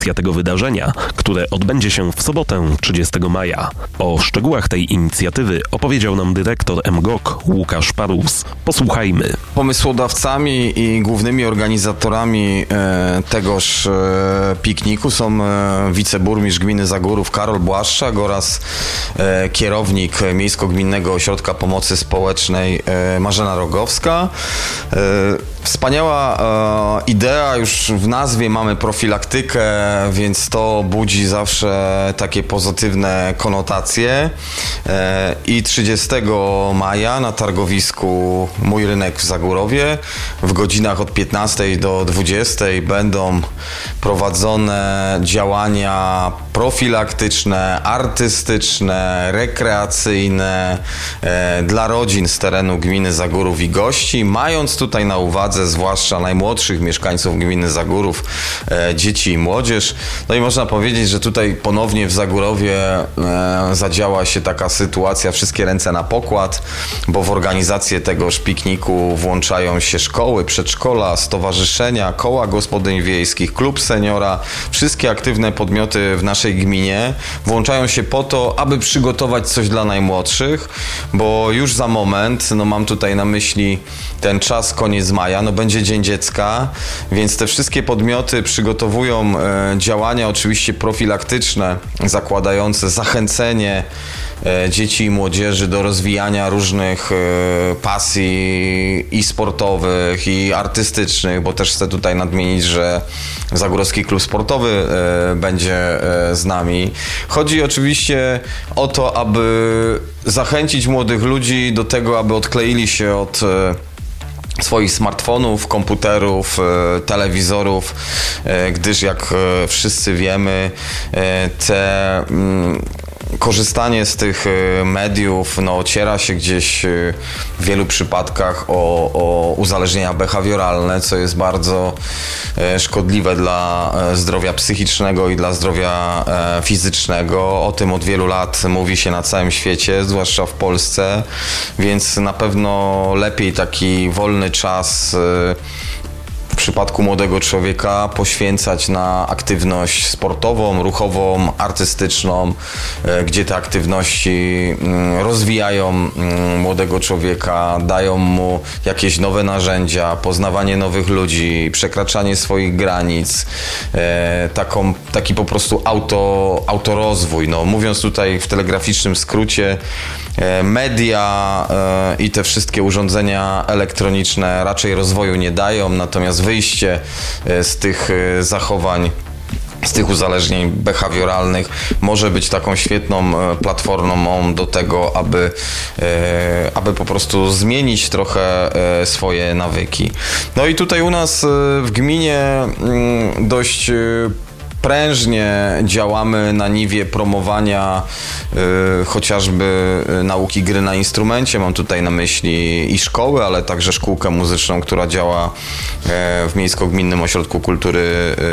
organizacja tego wydarzenia, które odbędzie się w sobotę 30 maja. O szczegółach tej inicjatywy opowiedział nam dyrektor MGOK Łukasz Parus. Posłuchajmy. Pomysłodawcami i głównymi organizatorami tegoż pikniku są wiceburmistrz gminy Zagórów Karol Błaszczak oraz kierownik Miejsko-Gminnego Ośrodka Pomocy Społecznej Marzena Rogowska. Wspaniała idea, już w nazwie mamy profilaktykę, więc to budzi zawsze takie pozytywne konotacje. I 30 maja na targowisku Mój Rynek w Zagórowie w godzinach od 15 do 20 będą prowadzone działania profilaktyczne, artystyczne, rekreacyjne dla rodzin z terenu gminy Zagórów i gości, mając tutaj na uwadze zwłaszcza najmłodszych mieszkańców gminy Zagórów, dzieci i młodzież. No i można powiedzieć, że tutaj ponownie w Zagórowie zadziała się taka sytuacja, wszystkie ręce na pokład, bo w organizację tegoż pikniku włączają się szkoły, przedszkola, stowarzyszenia, koła gospodyń wiejskich, klub seniora, wszystkie aktywne podmioty w naszej gminie włączają się po to, aby przygotować coś dla najmłodszych, bo już za moment, mam tutaj na myśli ten czas, koniec maja, będzie Dzień Dziecka, więc te wszystkie podmioty przygotowują działania oczywiście profilaktyczne, zakładające zachęcenie dzieci i młodzieży do rozwijania różnych pasji i sportowych, i artystycznych, bo też chcę tutaj nadmienić, że Zagórowski Klub Sportowy będzie z nami. Chodzi oczywiście o to, aby zachęcić młodych ludzi do tego, aby odkleili się od swoich smartfonów, komputerów, telewizorów, gdyż jak wszyscy wiemy, korzystanie z tych mediów ociera się gdzieś w wielu przypadkach o uzależnienia behawioralne, co jest bardzo szkodliwe dla zdrowia psychicznego i dla zdrowia fizycznego. O tym od wielu lat mówi się na całym świecie, zwłaszcza w Polsce, więc na pewno lepiej taki wolny czas w przypadku młodego człowieka poświęcać na aktywność sportową, ruchową, artystyczną, gdzie te aktywności rozwijają młodego człowieka, dają mu jakieś nowe narzędzia, poznawanie nowych ludzi, przekraczanie swoich granic, taki po prostu autorozwój. Mówiąc tutaj w telegraficznym skrócie, media i te wszystkie urządzenia elektroniczne raczej rozwoju nie dają, natomiast wyjście z tych zachowań, z tych uzależnień behawioralnych może być taką świetną platformą do tego, aby po prostu zmienić trochę swoje nawyki. I tutaj u nas w gminie dość prężnie działamy na niwie promowania chociażby nauki gry na instrumencie. Mam tutaj na myśli i szkoły, ale także szkółkę muzyczną, która działa w Miejsko-Gminnym Ośrodku Kultury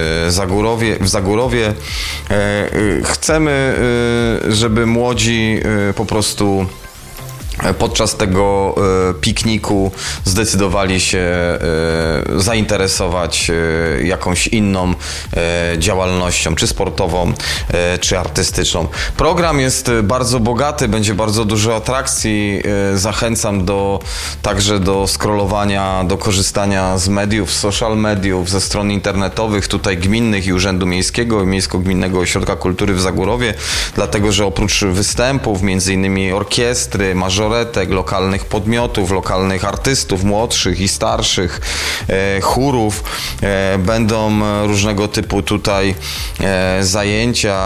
w Zagórowie. Chcemy, żeby młodzi po prostu podczas tego pikniku zdecydowali się zainteresować jakąś inną działalnością, czy sportową, czy artystyczną. Program jest bardzo bogaty, będzie bardzo dużo atrakcji. Zachęcam także do scrollowania, do korzystania z mediów, social mediów, ze stron internetowych tutaj gminnych i Urzędu Miejskiego i Miejsko-Gminnego Ośrodka Kultury w Zagórowie, dlatego że oprócz występów, między innymi orkiestry, mażoretek, lokalnych podmiotów, lokalnych artystów, młodszych i starszych, chórów, będą różnego typu tutaj zajęcia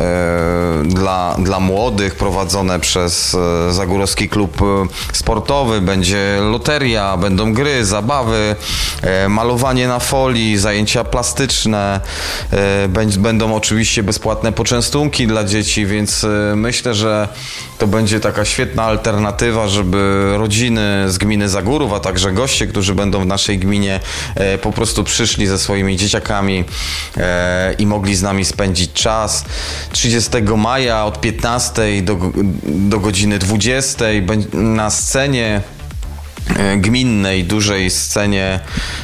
dla młodych prowadzone przez Zagórowski Klub Sportowy, będzie loteria, będą gry, zabawy, malowanie na folii, zajęcia plastyczne, będą oczywiście bezpłatne poczęstunki dla dzieci, więc myślę, że to będzie taka świetna alternatywa, żeby rodziny z gminy Zagórów, a także goście, którzy będą w naszej gminie, po prostu przyszli ze swoimi dzieciakami i mogli z nami spędzić czas. 30 maja od 15 do godziny 20 na scenie gminnej, dużej scenie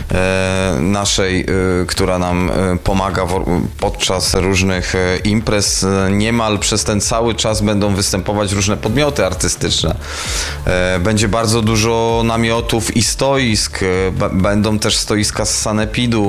naszej, która nam pomaga podczas różnych imprez. Niemal przez ten cały czas będą występować różne podmioty artystyczne. Będzie bardzo dużo namiotów i stoisk. Będą też stoiska z sanepidu,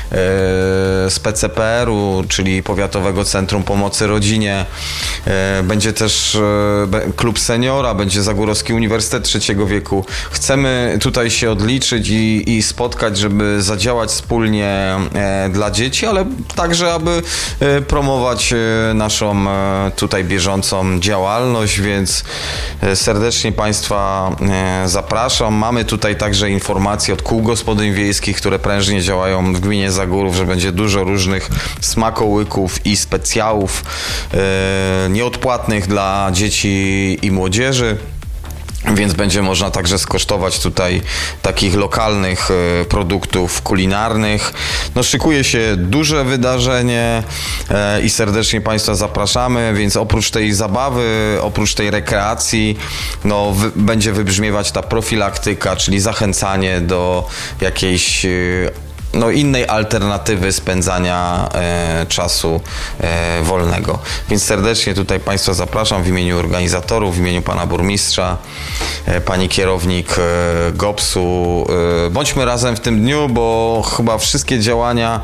z PCPR-u, czyli Powiatowego Centrum Pomocy Rodzinie. Będzie też klub seniora, będzie Zagórowski Uniwersytet Trzeciego Wieku. Chcemy tutaj się odliczyć i spotkać, żeby zadziałać wspólnie dla dzieci, ale także, aby promować naszą tutaj bieżącą działalność, więc serdecznie Państwa zapraszam. Mamy tutaj także informacje od kół gospodyń wiejskich, które prężnie działają w gminie Zagórów, że będzie dużo różnych smakołyków i specjałów nieodpłatnych dla dzieci i młodzieży. Więc będzie można także skosztować tutaj takich lokalnych produktów kulinarnych. No, szykuje się duże wydarzenie i serdecznie Państwa zapraszamy, więc oprócz tej zabawy, oprócz tej rekreacji, no, będzie wybrzmiewać ta profilaktyka, czyli zachęcanie do jakiejś innej alternatywy spędzania czasu wolnego. Więc serdecznie tutaj Państwa zapraszam w imieniu organizatorów, w imieniu Pana Burmistrza, Pani Kierownik GOPS-u. Bądźmy razem w tym dniu, bo chyba wszystkie działania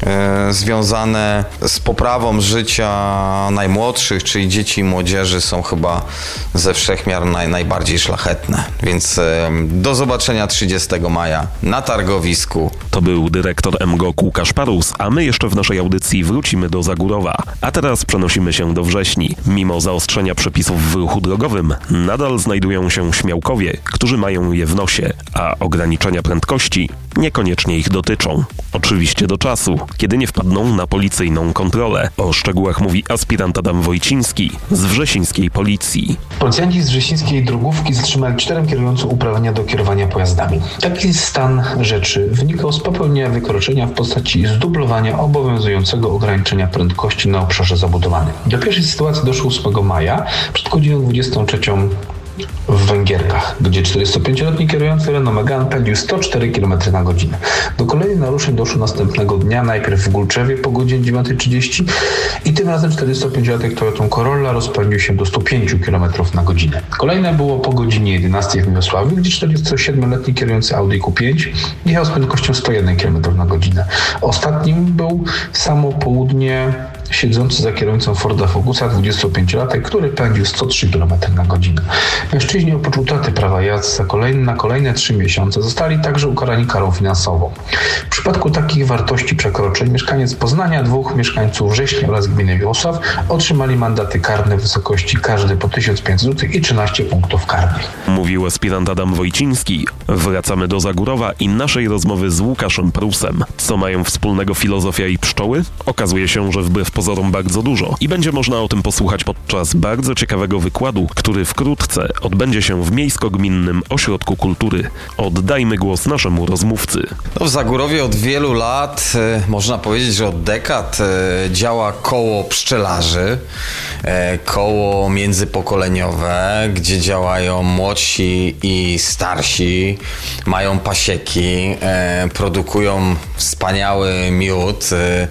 związane z poprawą życia najmłodszych, czyli dzieci i młodzieży, są chyba ze wszechmiar najbardziej szlachetne. Więc do zobaczenia 30 maja na targowisku. To był dyrektor MGOK Łukasz Parus, a my jeszcze w naszej audycji wrócimy do Zagórowa. A teraz przenosimy się do Wrześni. Mimo zaostrzenia przepisów w ruchu drogowym, nadal znajdują się śmiałkowie, którzy mają je w nosie, a ograniczenia prędkości niekoniecznie ich dotyczą. Oczywiście do czasu, kiedy nie wpadną na policyjną kontrolę. O szczegółach mówi aspirant Adam Wojciński z wrzesińskiej policji. Policjanci z wrzesińskiej drogówki zatrzymali 4 kierujących uprawnienia do kierowania pojazdami. Taki stan rzeczy wynikał z popełnienia wykroczenia w postaci zdublowania obowiązującego ograniczenia prędkości na obszarze zabudowanym. Do pierwszej sytuacji doszło 8 maja przed godziną 23 w Węgierkach, gdzie 45-letni kierujący Renault Megane pędził 104 km na godzinę. Do kolejnych naruszeń doszło następnego dnia, najpierw w Gulczewie po godzinie 9:30 i tym razem 45-latek Toyotą Corolla rozpędził się do 105 km na godzinę. Kolejne było po godzinie 11 w Miłosławiu, gdzie 47-letni kierujący Audi Q5 jechał z prędkością 101 km na godzinę. Ostatnim był w samo południe siedzący za kierownicą Forda Focusa 25-latek, który pędził 103 km na godzinę. Mężczyźni oprócz utraty prawa jazdy na kolejne 3 miesiące zostali także ukarani karą finansową. W przypadku takich wartości przekroczeń mieszkaniec Poznania, 2 mieszkańców Września oraz gminy Miłosław otrzymali mandaty karne w wysokości każdy po 1500 zł i 13 punktów karnych. Mówił aspirant Adam Wojciński. Wracamy do Zagórowa i naszej rozmowy z Łukaszem Parusem. Co mają wspólnego filozofia i pszczoły? Okazuje się, że wbrew pozorom bardzo dużo i będzie można o tym posłuchać podczas bardzo ciekawego wykładu, który wkrótce odbędzie się w Miejsko-Gminnym Ośrodku Kultury. Oddajmy głos naszemu rozmówcy. W Zagórowie od wielu lat, można powiedzieć, że od dekad działa koło pszczelarzy, koło międzypokoleniowe, gdzie działają młodsi i starsi, mają pasieki, produkują wspaniały miód,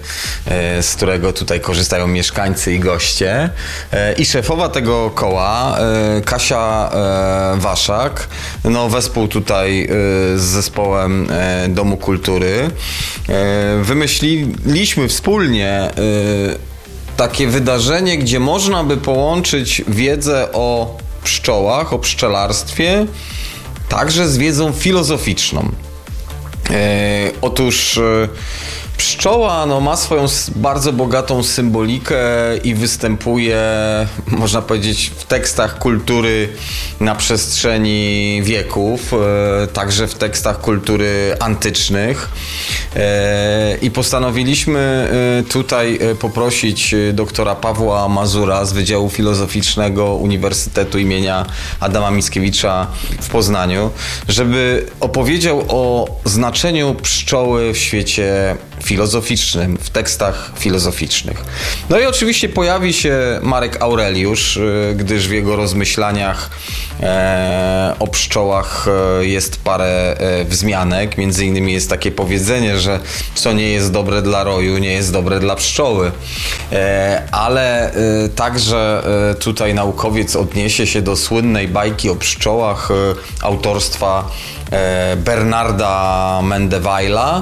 z którego tutaj korzystają mieszkańcy i goście. I szefowa tego koła, Kasia Waszak, wespół tutaj z zespołem Domu Kultury, wymyśliliśmy wspólnie takie wydarzenie, gdzie można by połączyć wiedzę o pszczołach, o pszczelarstwie, także z wiedzą filozoficzną. Otóż pszczoła ma swoją bardzo bogatą symbolikę i występuje, można powiedzieć, w tekstach kultury na przestrzeni wieków, także w tekstach kultury antycznych. I postanowiliśmy tutaj poprosić doktora Pawła Mazura z Wydziału Filozoficznego Uniwersytetu imienia Adama Mickiewicza w Poznaniu, żeby opowiedział o znaczeniu pszczoły w świecie filozoficznym, w tekstach filozoficznych. No i oczywiście pojawi się Marek Aureliusz, gdyż w jego rozmyślaniach o pszczołach jest parę wzmianek. Między innymi jest takie powiedzenie, że co nie jest dobre dla roju, nie jest dobre dla pszczoły. Ale także tutaj naukowiec odniesie się do słynnej bajki o pszczołach autorstwa Bernarda Mendeweila,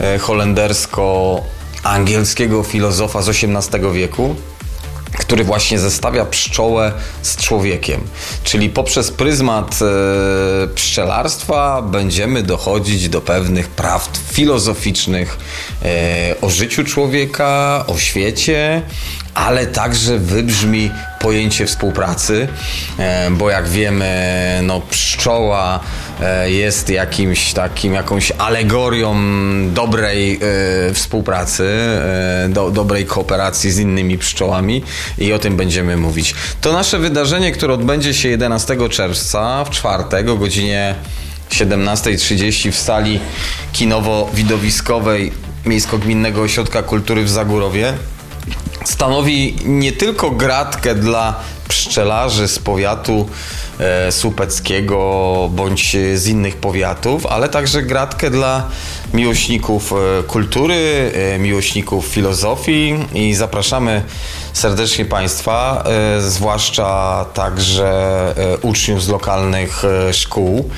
holendersko-angielskiego filozofa z XVIII wieku, który właśnie zestawia pszczołę z człowiekiem. Czyli poprzez pryzmat pszczelarstwa będziemy dochodzić do pewnych prawd filozoficznych o życiu człowieka, o świecie, ale także wybrzmi pojęcie współpracy, bo jak wiemy, no pszczoła jest jakąś alegorią dobrej współpracy, dobrej kooperacji z innymi pszczołami i o tym będziemy mówić. To nasze wydarzenie, które odbędzie się 11 czerwca w czwartek o godzinie 17:30 w sali kinowo-widowiskowej Miejsko-Gminnego Ośrodka Kultury w Zagórowie, stanowi nie tylko gratkę dla pszczelarzy z powiatu słupeckiego bądź z innych powiatów, ale także gratkę dla miłośników kultury, miłośników filozofii i zapraszamy serdecznie Państwa, zwłaszcza także uczniów z lokalnych szkół,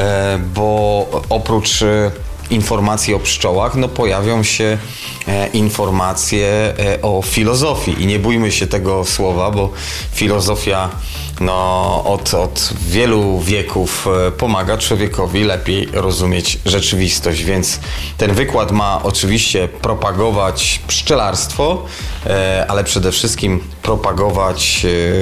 bo oprócz informacji o pszczołach, no pojawią się informacje o filozofii i nie bójmy się tego słowa, bo filozofia od wielu wieków pomaga człowiekowi lepiej rozumieć rzeczywistość, więc ten wykład ma oczywiście propagować pszczelarstwo, ale przede wszystkim propagować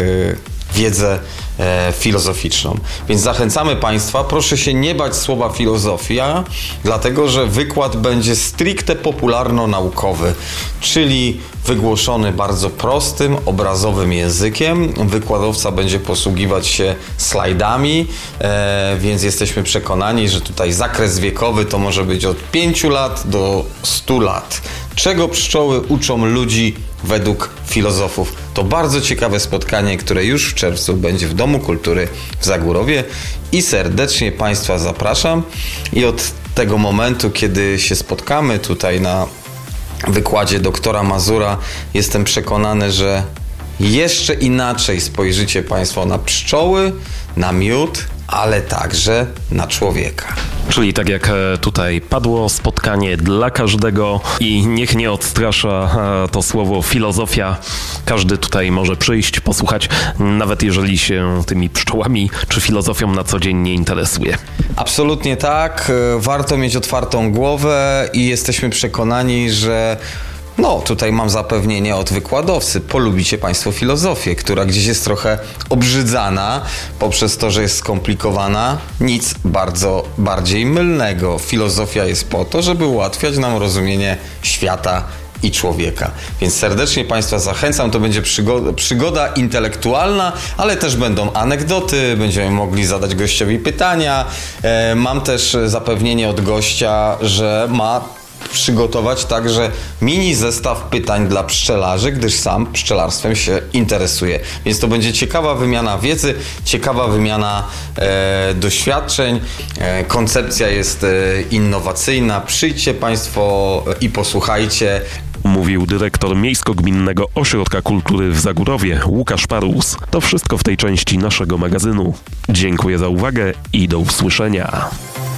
wiedzę filozoficzną. Więc zachęcamy Państwa, proszę się nie bać słowa filozofia, dlatego że wykład będzie stricte popularno-naukowy, czyli wygłoszony bardzo prostym, obrazowym językiem. Wykładowca będzie posługiwać się slajdami, więc jesteśmy przekonani, że tutaj zakres wiekowy to może być od 5 lat do 100 lat. Czego pszczoły uczą ludzi według filozofów? To bardzo ciekawe spotkanie, które już w czerwcu będzie w Domu Kultury w Zagórowie i serdecznie Państwa zapraszam. I od tego momentu, kiedy się spotkamy tutaj na wykładzie doktora Mazura, jestem przekonany, że jeszcze inaczej spojrzycie Państwo na pszczoły, na miód, ale także na człowieka. Czyli tak jak tutaj padło, spotkanie dla każdego i niech nie odstrasza to słowo filozofia. Każdy tutaj może przyjść, posłuchać, nawet jeżeli się tymi pszczołami czy filozofią na co dzień nie interesuje. Absolutnie tak. Warto mieć otwartą głowę i jesteśmy przekonani, że tutaj mam zapewnienie od wykładowcy. Polubicie Państwo filozofię, która gdzieś jest trochę obrzydzana poprzez to, że jest skomplikowana. Nic bardziej mylnego. Filozofia jest po to, żeby ułatwiać nam rozumienie świata i człowieka. Więc serdecznie Państwa zachęcam. To będzie przygoda intelektualna, ale też będą anegdoty, będziemy mogli zadać gościowi pytania. Mam też zapewnienie od gościa, że ma przygotować także mini zestaw pytań dla pszczelarzy, gdyż sam pszczelarstwem się interesuje. Więc to będzie ciekawa wymiana wiedzy, ciekawa wymiana doświadczeń. Koncepcja jest innowacyjna. Przyjdźcie Państwo i posłuchajcie. Mówił dyrektor Miejsko-Gminnego Ośrodka Kultury w Zagórowie, Łukasz Parus. To wszystko w tej części naszego magazynu. Dziękuję za uwagę i do usłyszenia.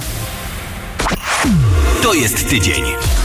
To jest tydzień.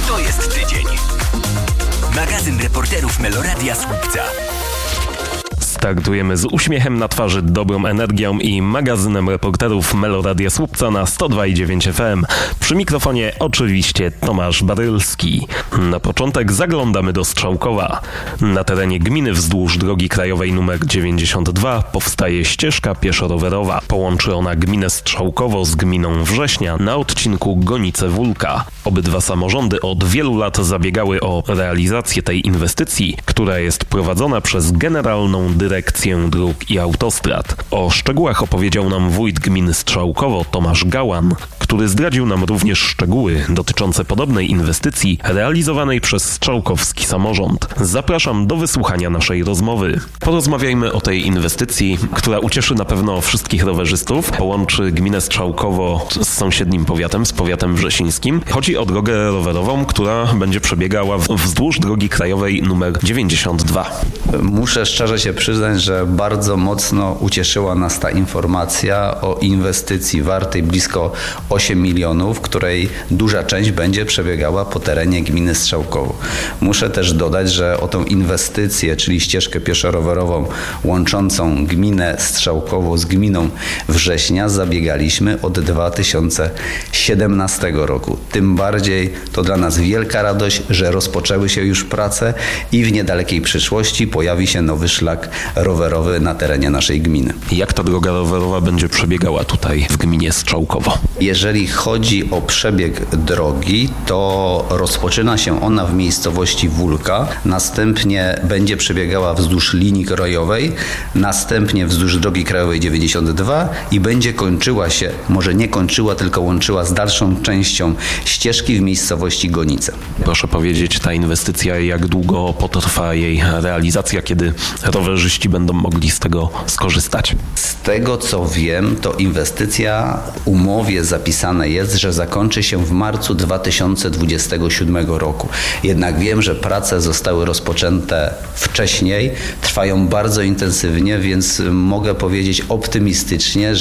Magazyn reporterów Meloradia Słupca. Startujemy z uśmiechem na twarzy, dobrą energią i magazynem reporterów Meloradia Słupca na 102,9 FM. Przy mikrofonie oczywiście Tomasz Barylski. Na początek zaglądamy do Strzałkowa. Na terenie gminy wzdłuż drogi krajowej nr 92 powstaje ścieżka pieszo-rowerowa. Połączy ona gminę Strzałkowo z gminą Września na odcinku Gonice-Wólka. Obydwa samorządy od wielu lat zabiegały o realizację tej inwestycji, która jest prowadzona przez Generalną Dyrekcję dyrekcję dróg i autostrad. O szczegółach opowiedział nam wójt gminy Strzałkowo Tomasz Gałan, który zdradził nam również szczegóły dotyczące podobnej inwestycji realizowanej przez strzałkowski samorząd. Zapraszam do wysłuchania naszej rozmowy. Porozmawiajmy o tej inwestycji, która ucieszy na pewno wszystkich rowerzystów. Połączy gminę Strzałkowo z sąsiednim powiatem, z powiatem wrzesińskim. Chodzi o drogę rowerową, która będzie przebiegała wzdłuż drogi krajowej numer 92. Muszę szczerze się przyznać, że bardzo mocno ucieszyła nas ta informacja o inwestycji wartej blisko 8 milionów, której duża część będzie przebiegała po terenie gminy Strzałkowo. Muszę też dodać, że o tą inwestycję, czyli ścieżkę pieszo-rowerową łączącą gminę Strzałkowo z gminą Września zabiegaliśmy od 2017 roku. Tym bardziej to dla nas wielka radość, że rozpoczęły się już prace i w niedalekiej przyszłości pojawi się nowy szlak rowerowy na terenie naszej gminy. Jak ta droga rowerowa będzie przebiegała tutaj w gminie Strzałkowo? Jeżeli chodzi o przebieg drogi, to rozpoczyna się ona w miejscowości Wólka, następnie będzie przebiegała wzdłuż linii krajowej, następnie wzdłuż drogi krajowej 92 i będzie kończyła się, może nie kończyła, tylko łączyła z dalszą częścią ścieżki w miejscowości Gonice. Proszę powiedzieć, ta inwestycja, jak długo potrwa jej realizacja, kiedy rowerzyści będą mogli z tego skorzystać? Z tego co wiem, to inwestycja w umowie zapisane jest, że zakończy się w marcu 2027 roku. Jednak wiem, że prace zostały rozpoczęte wcześniej, trwają bardzo intensywnie, więc mogę powiedzieć optymistycznie,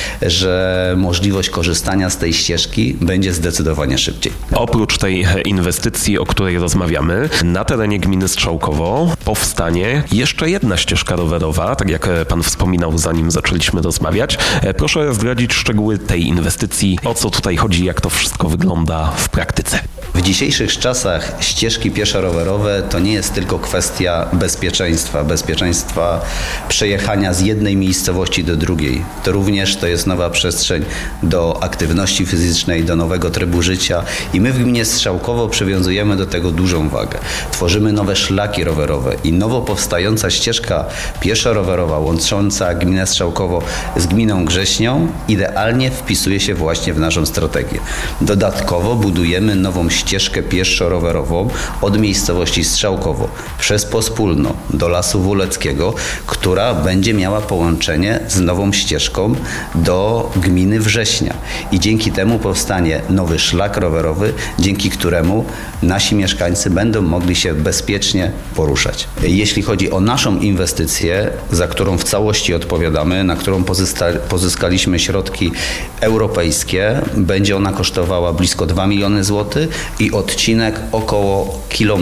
że możliwość korzystania z tej ścieżki będzie zdecydowanie szybciej. Oprócz tej inwestycji, o której rozmawiamy, na terenie gminy Strzałkowo powstanie jeszcze jedna ścieżka rowerowa, tak jak pan wspominał, zanim zaczęliśmy rozmawiać. Proszę zdradzić szczegóły tej inwestycji, o co tutaj chodzi, jak to wszystko wygląda w praktyce. W dzisiejszych czasach ścieżki pieszo-rowerowe to nie jest tylko kwestia bezpieczeństwa przejechania z jednej miejscowości do drugiej. To również to jest nowa przestrzeń do aktywności fizycznej, do nowego trybu życia i my w gminie Strzałkowo przywiązujemy do tego dużą wagę. Tworzymy nowe szlaki rowerowe i nowo powstająca ścieżka pieszo-rowerowa łącząca gminę Strzałkowo z gminą Wrześnią idealnie wpisuje się właśnie w naszą strategię. Dodatkowo budujemy nową ścieżkę pieszo-rowerową od miejscowości Strzałkowo przez Pospólno do Lasu Wóleckiego, która będzie miała połączenie z nową ścieżką do gminy Września. I dzięki temu powstanie nowy szlak rowerowy, dzięki któremu nasi mieszkańcy będą mogli się bezpiecznie poruszać. Jeśli chodzi o naszą inwestycję, za którą w całości odpowiadamy, na którą pozyskaliśmy środki europejskie, będzie ona kosztowała blisko 2 miliony złotych i odcinek około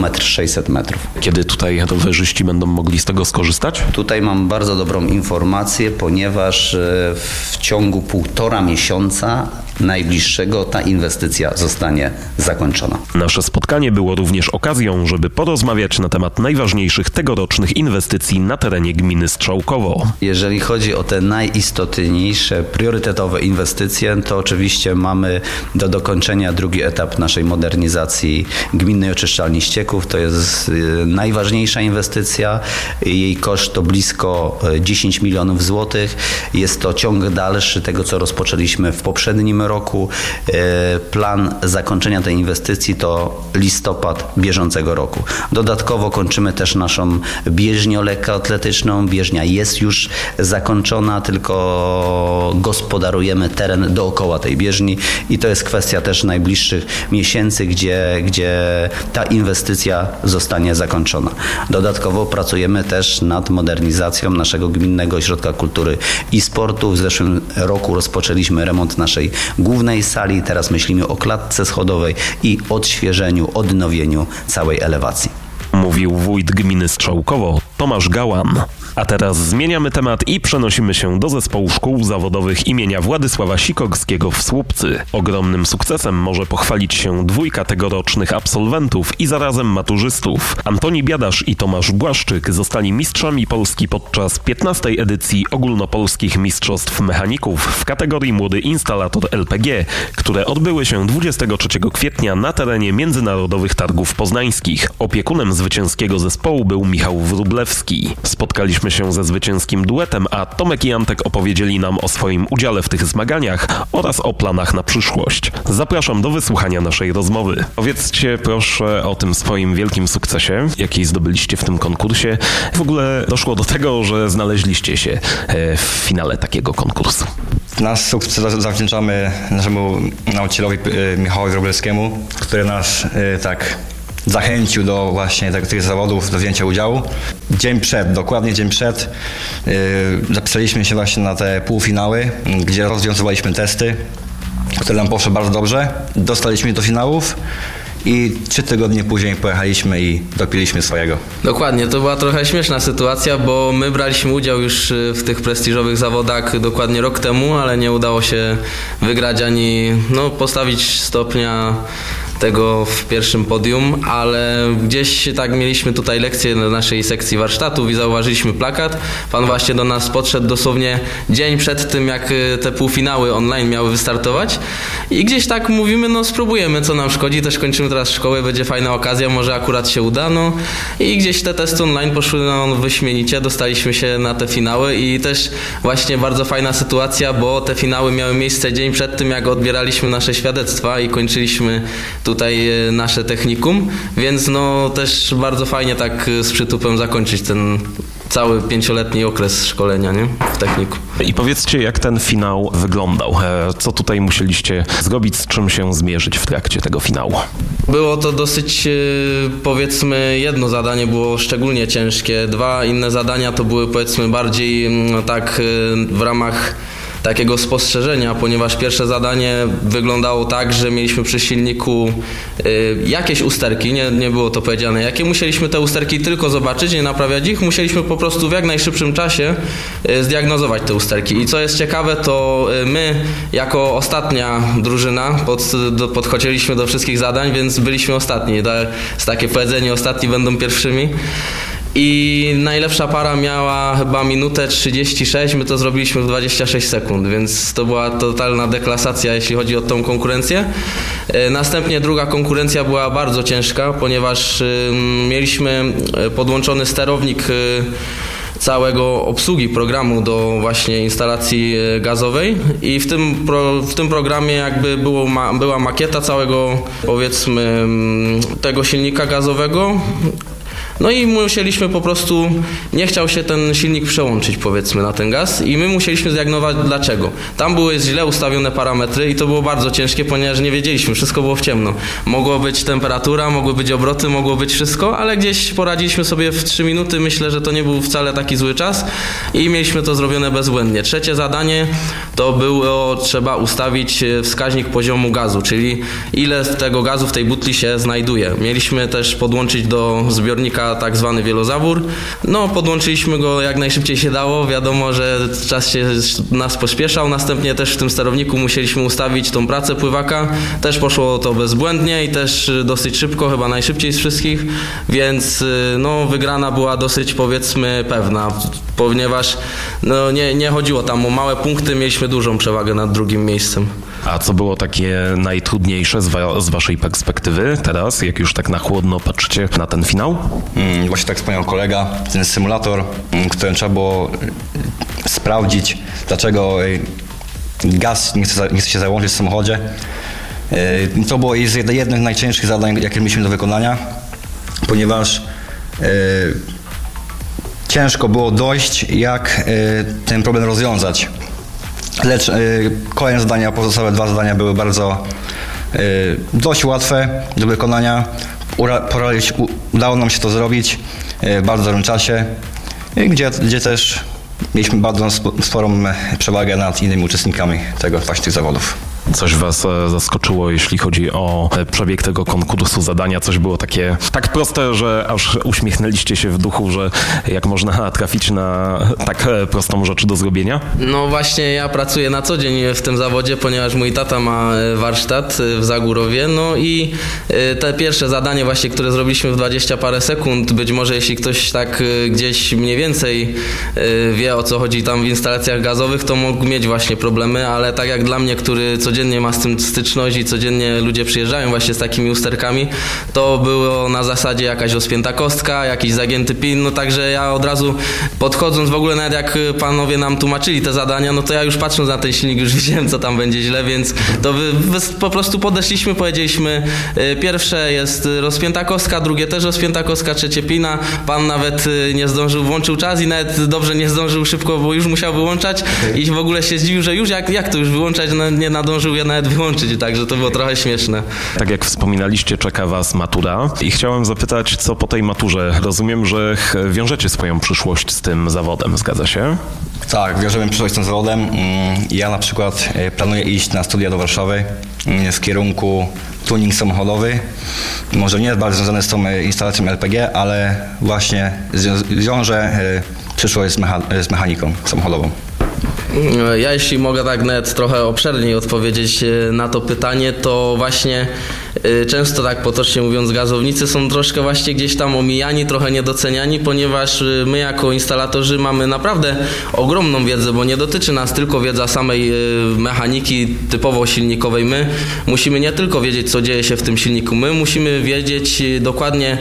1,6 km. Kiedy tutaj rowerzyści będą mogli z tego skorzystać? Tutaj mam bardzo dobrą informację, ponieważ w ciągu 1,5 miesiąca najbliższego ta inwestycja zostanie zakończona. Nasze spotkanie było również okazją, żeby porozmawiać na temat najważniejszych tegorocznych inwestycji na terenie gminy Strzałkowo. Jeżeli chodzi o te najistotniejsze, priorytetowe inwestycje, to oczywiście mamy do dokończenia drugi etap naszej modernizacji gminnej oczyszczalni ścieków. To jest najważniejsza inwestycja. Jej koszt to blisko 10 milionów złotych. Jest to ciąg dalszy tego, co rozpoczęliśmy w poprzednim roku. Plan zakończenia tej inwestycji to listopad bieżącego roku. Dodatkowo kończymy też naszą bieżnię lekkoatletyczną. Bieżnia jest już zakończona, tylko gospodarujemy teren dookoła tej bieżni i to jest kwestia też najbliższych miesięcy, gdzie ta inwestycja zostanie zakończona. Dodatkowo pracujemy też nad modernizacją naszego Gminnego Ośrodka Kultury i Sportu. W zeszłym roku rozpoczęliśmy remont naszej głównej sali, teraz myślimy o klatce schodowej i odświeżeniu, odnowieniu całej elewacji. Mówił wójt gminy Strzałkowo Tomasz Gałan. A teraz zmieniamy temat i przenosimy się do zespołu szkół zawodowych imienia Władysława Sikorskiego w Słupcy. Ogromnym sukcesem może pochwalić się dwójka tegorocznych absolwentów i zarazem maturzystów. Antoni Biadasz i Tomasz Błaszczyk zostali mistrzami Polski podczas 15. edycji ogólnopolskich mistrzostw mechaników w kategorii Młody Instalator LPG, które odbyły się 23 kwietnia na terenie Międzynarodowych Targów Poznańskich. Opiekunem zwycięskiego zespołu był Michał Wróblewski. Spotkaliśmy spotkaliśmy się ze zwycięskim duetem, a Tomek i Antek opowiedzieli nam o swoim udziale w tych zmaganiach oraz o planach na przyszłość. Zapraszam do wysłuchania naszej rozmowy. Powiedzcie proszę o tym swoim wielkim sukcesie, jaki zdobyliście w tym konkursie. W ogóle doszło do tego, że znaleźliście się w finale takiego konkursu. Nasz sukces zawdzięczamy naszemu nauczycielowi Michałowi Wróblewskiemu, który nas tak zachęcił do właśnie tych zawodów, do wzięcia udziału. Dokładnie dzień przed, zapisaliśmy się właśnie na te półfinały, gdzie rozwiązywaliśmy testy, które nam poszły bardzo dobrze. Dostaliśmy się do finałów i 3 tygodnie później pojechaliśmy i dopiliśmy swojego. Dokładnie, to była trochę śmieszna sytuacja, bo my braliśmy udział już w tych prestiżowych zawodach dokładnie rok temu, ale nie udało się wygrać ani postawić stopnia tego w pierwszym podium, ale gdzieś tak mieliśmy tutaj lekcję na naszej sekcji warsztatów i zauważyliśmy plakat. Pan właśnie do nas podszedł dosłownie dzień przed tym, jak te półfinały online miały wystartować i gdzieś tak mówimy, spróbujemy, co nam szkodzi, też kończymy teraz szkołę, będzie fajna okazja, może akurat się uda, i gdzieś te testy online poszły wyśmienicie, dostaliśmy się na te finały i też właśnie bardzo fajna sytuacja, bo te finały miały miejsce dzień przed tym, jak odbieraliśmy nasze świadectwa i kończyliśmy tutaj nasze technikum, więc też bardzo fajnie tak z przytupem zakończyć ten cały 5-letni okres szkolenia, nie? W technikum. I powiedzcie, jak ten finał wyglądał? Co tutaj musieliście zrobić, z czym się zmierzyć w trakcie tego finału? Było to dosyć, powiedzmy, jedno zadanie było szczególnie ciężkie, 2 inne zadania to były, powiedzmy, bardziej tak w ramach takiego spostrzeżenia, ponieważ pierwsze zadanie wyglądało tak, że mieliśmy przy silniku jakieś usterki, nie było to powiedziane jakie, musieliśmy te usterki tylko zobaczyć, nie naprawiać ich, musieliśmy po prostu w jak najszybszym czasie zdiagnozować te usterki. I co jest ciekawe, to my jako ostatnia drużyna podchodziliśmy do wszystkich zadań, więc byliśmy ostatni. Jest takie powiedzenie, ostatni będą pierwszymi. I najlepsza para miała chyba minutę 36, my to zrobiliśmy w 26 sekund, więc to była totalna deklasacja, jeśli chodzi o tą konkurencję. Następnie druga konkurencja była bardzo ciężka, ponieważ mieliśmy podłączony sterownik całego obsługi programu do właśnie instalacji gazowej i w tym programie jakby była makieta całego, powiedzmy, tego silnika gazowego. I musieliśmy po prostu, nie chciał się ten silnik przełączyć, powiedzmy, na ten gaz i my musieliśmy zdiagnozować dlaczego. Tam były źle ustawione parametry i to było bardzo ciężkie, ponieważ nie wiedzieliśmy, wszystko było w ciemno. Mogło być temperatura, mogły być obroty, mogło być wszystko, ale gdzieś poradziliśmy sobie w 3 minuty, myślę, że to nie był wcale taki zły czas i mieliśmy to zrobione bezbłędnie. Trzecie zadanie to było, trzeba ustawić wskaźnik poziomu gazu, czyli ile tego gazu w tej butli się znajduje. Mieliśmy też podłączyć do zbiornika tak zwany wielozawór. Podłączyliśmy go jak najszybciej się dało. Wiadomo, że czas się nas pośpieszał. Następnie też w tym sterowniku musieliśmy ustawić tą pracę pływaka. Też poszło to bezbłędnie i też dosyć szybko, chyba najszybciej z wszystkich, więc wygrana była dosyć, powiedzmy, pewna, ponieważ nie chodziło tam o małe punkty, mieliśmy dużą przewagę nad drugim miejscem. A co było takie najtrudniejsze z waszej perspektywy teraz, jak już tak na chłodno patrzycie na ten finał? Właśnie tak wspomniał kolega, ten symulator, którym trzeba było sprawdzić, dlaczego gaz nie chce się załączyć w samochodzie. To było jedno z najcięższych zadań, jakie mieliśmy do wykonania, ponieważ ciężko było dojść, jak ten problem rozwiązać. Lecz kolejne zadania, pozostałe 2 zadania były bardzo dość łatwe do wykonania. Udało nam się to zrobić w bardzo dobrym czasie, gdzie też mieliśmy bardzo sporą przewagę nad innymi uczestnikami tych zawodów. Coś was zaskoczyło, jeśli chodzi o przebieg tego konkursu, zadania? Coś było takie tak proste, że aż uśmiechnęliście się w duchu, że jak można trafić na tak prostą rzecz do zrobienia? Właśnie ja pracuję na co dzień w tym zawodzie, ponieważ mój tata ma warsztat w Zagórowie, i te pierwsze zadanie właśnie, które zrobiliśmy w 20 parę sekund, być może jeśli ktoś tak gdzieś mniej więcej wie, o co chodzi tam w instalacjach gazowych, to mógł mieć właśnie problemy, ale tak jak dla mnie, który codziennie codziennie ma z tym styczność i codziennie ludzie przyjeżdżają właśnie z takimi usterkami, to było na zasadzie jakaś rozpięta kostka, jakiś zagięty pin, no także ja od razu podchodząc w ogóle, nawet jak panowie nam tłumaczyli te zadania, no to ja już patrząc na ten silnik już wiedziałem, co tam będzie źle, więc to po prostu podeszliśmy, powiedzieliśmy, pierwsze jest rozpięta kostka, drugie też rozpięta kostka, trzecie pina. Pan nawet nie zdążył, włączył czas i nawet dobrze nie zdążył szybko, bo już musiał wyłączać i w ogóle się zdziwił, że już jak to już wyłączać, no, nie nadążył je nawet wyłączyć, także to było trochę śmieszne. Tak jak wspominaliście, czeka was matura i chciałem zapytać, co po tej maturze? Rozumiem, że wiążecie swoją przyszłość z tym zawodem, zgadza się? Tak, wiążemy przyszłość z tym zawodem. Ja na przykład planuję iść na studia do Warszawy z kierunku tuning samochodowy. Może nie jest bardzo związane z tą instalacją LPG, ale właśnie wiąże przyszłość z mechaniką samochodową. Ja jeśli mogę tak nawet trochę obszerniej odpowiedzieć na to pytanie, to właśnie często tak potocznie mówiąc gazownicy są troszkę właśnie gdzieś tam omijani, trochę niedoceniani, ponieważ my jako instalatorzy mamy naprawdę ogromną wiedzę, bo nie dotyczy nas tylko wiedza samej mechaniki typowo silnikowej. My musimy nie tylko wiedzieć, co dzieje się w tym silniku, my musimy wiedzieć dokładnie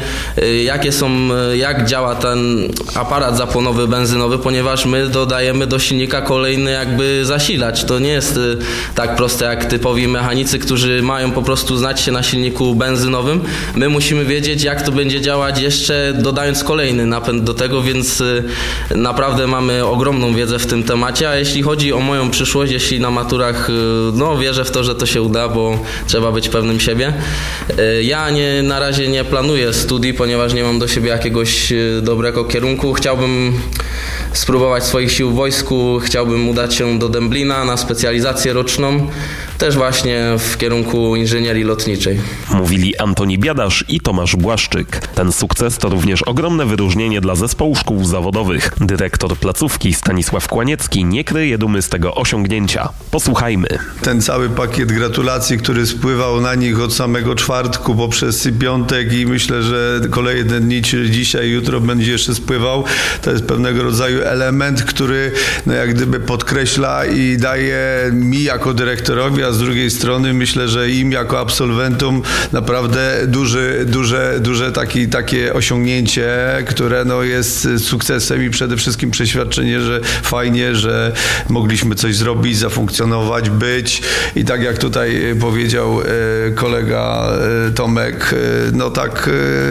jak działa ten aparat zapłonowy, benzynowy, ponieważ my dodajemy do silnika kolejny jakby zasilacz. To nie jest tak proste jak typowi mechanicy, którzy mają po prostu znać się na silniku benzynowym. My musimy wiedzieć, jak to będzie działać jeszcze dodając kolejny napęd do tego, więc naprawdę mamy ogromną wiedzę w tym temacie, a jeśli chodzi o moją przyszłość, jeśli na maturach, no wierzę w to, że to się uda, bo trzeba być pewnym siebie. Ja na razie nie planuję studii, ponieważ nie mam do siebie jakiegoś dobrego kierunku. Chciałbym spróbować swoich sił w wojsku, chciałbym udać się do Dęblina na specjalizację roczną, też właśnie w kierunku inżynierii lotniczej. Mówili Antoni Biadasz i Tomasz Błaszczyk. Ten sukces to również ogromne wyróżnienie dla zespołu szkół zawodowych. Dyrektor placówki Stanisław Kłaniecki nie kryje dumy z tego osiągnięcia. Posłuchajmy. Ten cały pakiet gratulacji, który spływał na nich od samego czwartku poprzez piątek i myślę, że kolejne dni, czyli dzisiaj, jutro będzie jeszcze spływał, to jest pewnego rodzaju element, który no jak gdyby podkreśla i daje mi jako dyrektorowi, a z drugiej strony myślę, że im jako absolwentom naprawdę duże takie osiągnięcie, które no jest sukcesem i przede wszystkim przeświadczenie, że fajnie, że mogliśmy coś zrobić, zafunkcjonować, być i tak jak tutaj powiedział kolega Tomek, no tak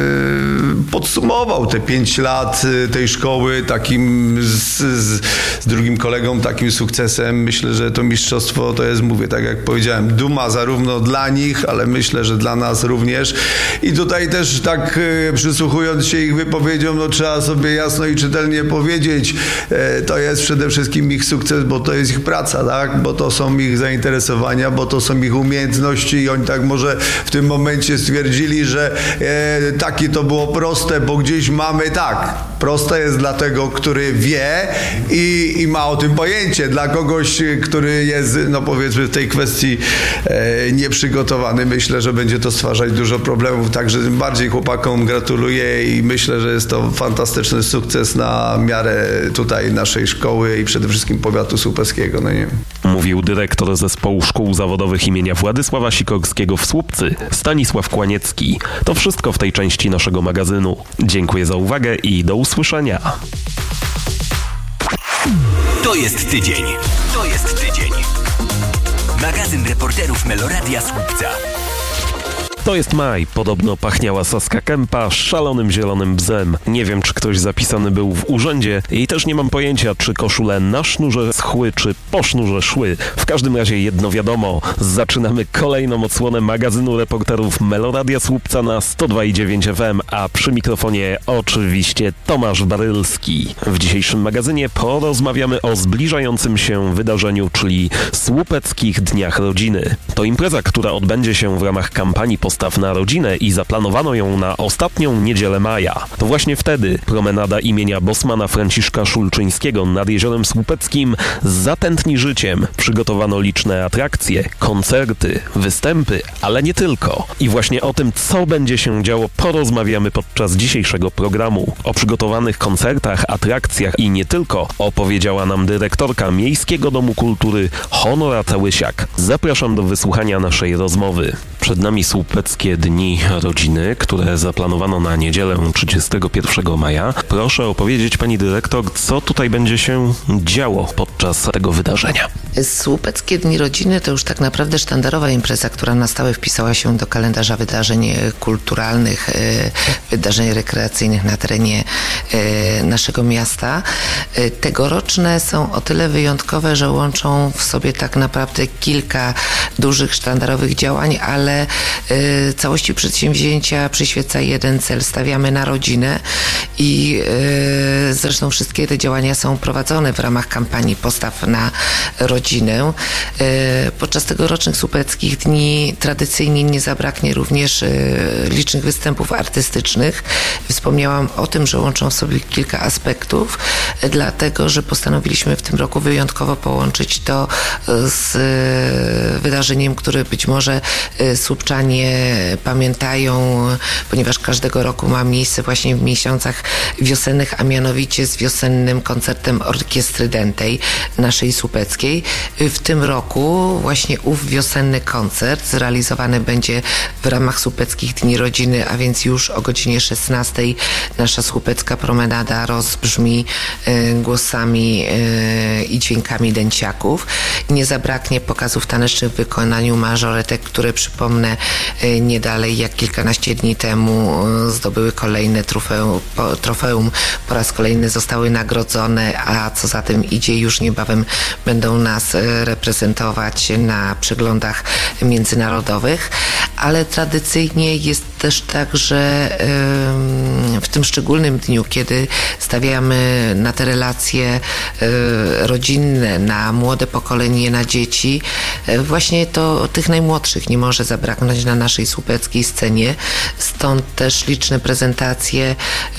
podsumował te 5 lat tej szkoły takim z drugim kolegą takim sukcesem. Myślę, że to mistrzostwo to jest, mówię, tak jak powiedziałem, duma zarówno dla nich, ale myślę, że dla nas również. I tutaj też tak przysłuchując się ich wypowiedziom, no trzeba sobie jasno i czytelnie powiedzieć, to jest przede wszystkim ich sukces, bo to jest ich praca, tak? Bo to są ich zainteresowania, bo to są ich umiejętności i oni tak może w tym momencie stwierdzili, że takie to było proste, bo gdzieś mamy tak. Proste jest dla tego, który wie i ma o tym pojęcie. Dla kogoś, który jest, no powiedzmy, w tej kwestii nieprzygotowany, myślę, że będzie to stwarzać dużo problemów. Także tym bardziej chłopakom gratuluję i myślę, że jest to fantastyczny sukces na miarę tutaj naszej szkoły i przede wszystkim powiatu słupeckiego. No nie. Mówił dyrektor zespołu szkół zawodowych imienia Władysława Sikorskiego w Słupcy, Stanisław Kłaniecki. To wszystko w tej części naszego magazynu. Dziękuję za uwagę i do usłyszenia. To jest tydzień. To jest tydzień. Magazyn reporterów Meloradia Słupca. To jest maj. Podobno pachniała Saska Kępa szalonym zielonym bzem. Nie wiem, czy ktoś zapisany był w urzędzie i też nie mam pojęcia, czy koszule na sznurze schły, czy po sznurze szły. W każdym razie jedno wiadomo. Zaczynamy kolejną odsłonę magazynu reporterów Meloradia Słupca na 102,9 FM, a przy mikrofonie oczywiście Tomasz Barylski. W dzisiejszym magazynie porozmawiamy o zbliżającym się wydarzeniu, czyli Słupeckich Dniach Rodziny. To impreza, która odbędzie się w ramach kampanii wystaw na rodzinę i zaplanowano ją na ostatnią niedzielę maja. To właśnie wtedy promenada imienia bosmana Franciszka Szulczyńskiego nad Jeziorem Słupeckim zatętni życiem. Przygotowano liczne atrakcje, koncerty, występy, ale nie tylko. I właśnie o tym, co będzie się działo, porozmawiamy podczas dzisiejszego programu. O przygotowanych koncertach, atrakcjach i nie tylko opowiedziała nam dyrektorka Miejskiego Domu Kultury Honorata Łysiak. Zapraszam do wysłuchania naszej rozmowy. Przed nami Słupeckie Dni Rodziny, które zaplanowano na niedzielę 31 maja. Proszę opowiedzieć, pani dyrektor, co tutaj będzie się działo podczas tego wydarzenia. Słupeckie Dni Rodziny to już tak naprawdę sztandarowa impreza, która na stałe wpisała się do kalendarza wydarzeń kulturalnych, wydarzeń rekreacyjnych na terenie naszego miasta. Tegoroczne są o tyle wyjątkowe, że łączą w sobie tak naprawdę kilka dużych sztandarowych działań, ale całości przedsięwzięcia przyświeca jeden cel. Stawiamy na rodzinę i zresztą wszystkie te działania są prowadzone w ramach kampanii Postaw na rodzinę. Podczas tegorocznych Słupeckich Dni tradycyjnie nie zabraknie również licznych występów artystycznych. Wspomniałam o tym, że łączą w sobie kilka aspektów, dlatego że postanowiliśmy w tym roku wyjątkowo połączyć to z wydarzeniem, które być może słupczanie pamiętają, ponieważ każdego roku ma miejsce właśnie w miesiącach wiosennych, a mianowicie z wiosennym koncertem Orkiestry Dętej naszej słupeckiej. W tym roku właśnie ów wiosenny koncert zrealizowany będzie w ramach Słupeckich Dni Rodziny, a więc już o godzinie 16 nasza słupecka promenada rozbrzmi głosami i dźwiękami dęciaków. Nie zabraknie pokazów tanecznych w wykonaniu mażoretek, które przypomnę nie dalej jak kilkanaście dni temu zdobyły kolejne trofeum, po raz kolejny zostały nagrodzone, a co za tym idzie, już niebawem będą nas reprezentować na przeglądach międzynarodowych, ale tradycyjnie jest też tak, że w tym szczególnym dniu, kiedy stawiamy na te relacje rodzinne, na młode pokolenie, na dzieci, właśnie to tych najmłodszych nie może zabraknąć na naszej słupeckiej scenie. Stąd też liczne prezentacje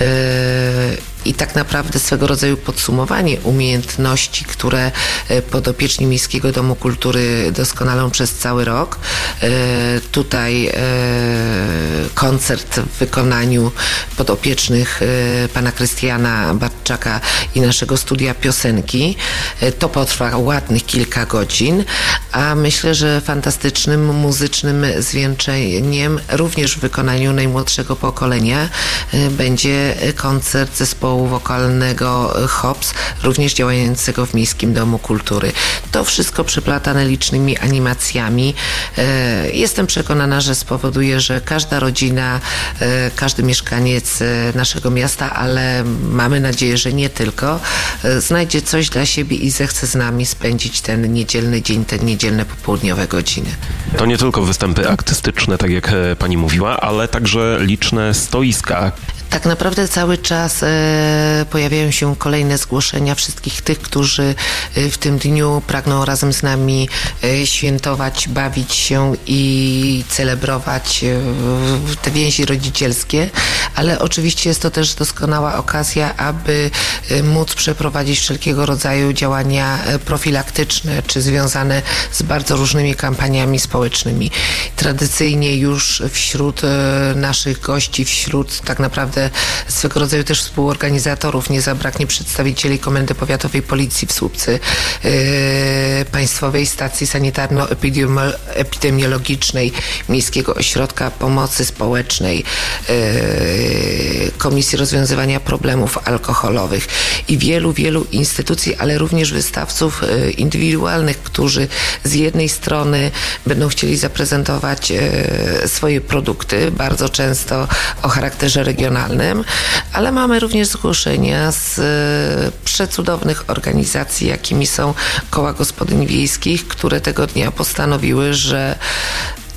i tak naprawdę swego rodzaju podsumowanie umiejętności, które podopieczni Miejskiego Domu Kultury doskonalą przez cały rok. Tutaj koncert w wykonaniu podopiecznych pana Krystiana Bartczaka i naszego studia piosenki. To potrwa ładnych kilka godzin, a myślę, że fantastycznym muzycznym zwieńczeniem również w wykonaniu najmłodszego pokolenia będzie koncert zespołu wokalnego Hops, również działającego w Miejskim Domu Kultury. To wszystko przeplatane licznymi animacjami. Jestem przekonana, że spowoduje, że każda rodzina, każdy mieszkaniec naszego miasta, ale mamy nadzieję, że nie tylko, znajdzie coś dla siebie i zechce z nami spędzić ten niedzielny dzień, te niedzielne popołudniowe godziny. To nie tylko występy artystyczne, tak jak pani mówiła, ale także liczne stoiska. Tak naprawdę cały czas pojawiają się kolejne zgłoszenia wszystkich tych, którzy w tym dniu pragną razem z nami świętować, bawić się i celebrować te więzi rodzicielskie, ale oczywiście jest to też doskonała okazja, aby móc przeprowadzić wszelkiego rodzaju działania profilaktyczne, czy związane z bardzo różnymi kampaniami społecznymi. Tradycyjnie już wśród naszych gości, wśród tak naprawdę swego rodzaju też współorganizatorów nie zabraknie przedstawicieli Komendy Powiatowej Policji w Słupcy, Państwowej Stacji Sanitarno-Epidemiologicznej, Miejskiego Ośrodka Pomocy Społecznej, Komisji Rozwiązywania Problemów Alkoholowych i wielu instytucji, ale również wystawców indywidualnych, którzy z jednej strony będą chcieli zaprezentować swoje produkty, bardzo często o charakterze regionalnym, ale mamy również zgłoszenia z przecudownych organizacji, jakimi są koła gospodyń wiejskich, które tego dnia postanowiły, że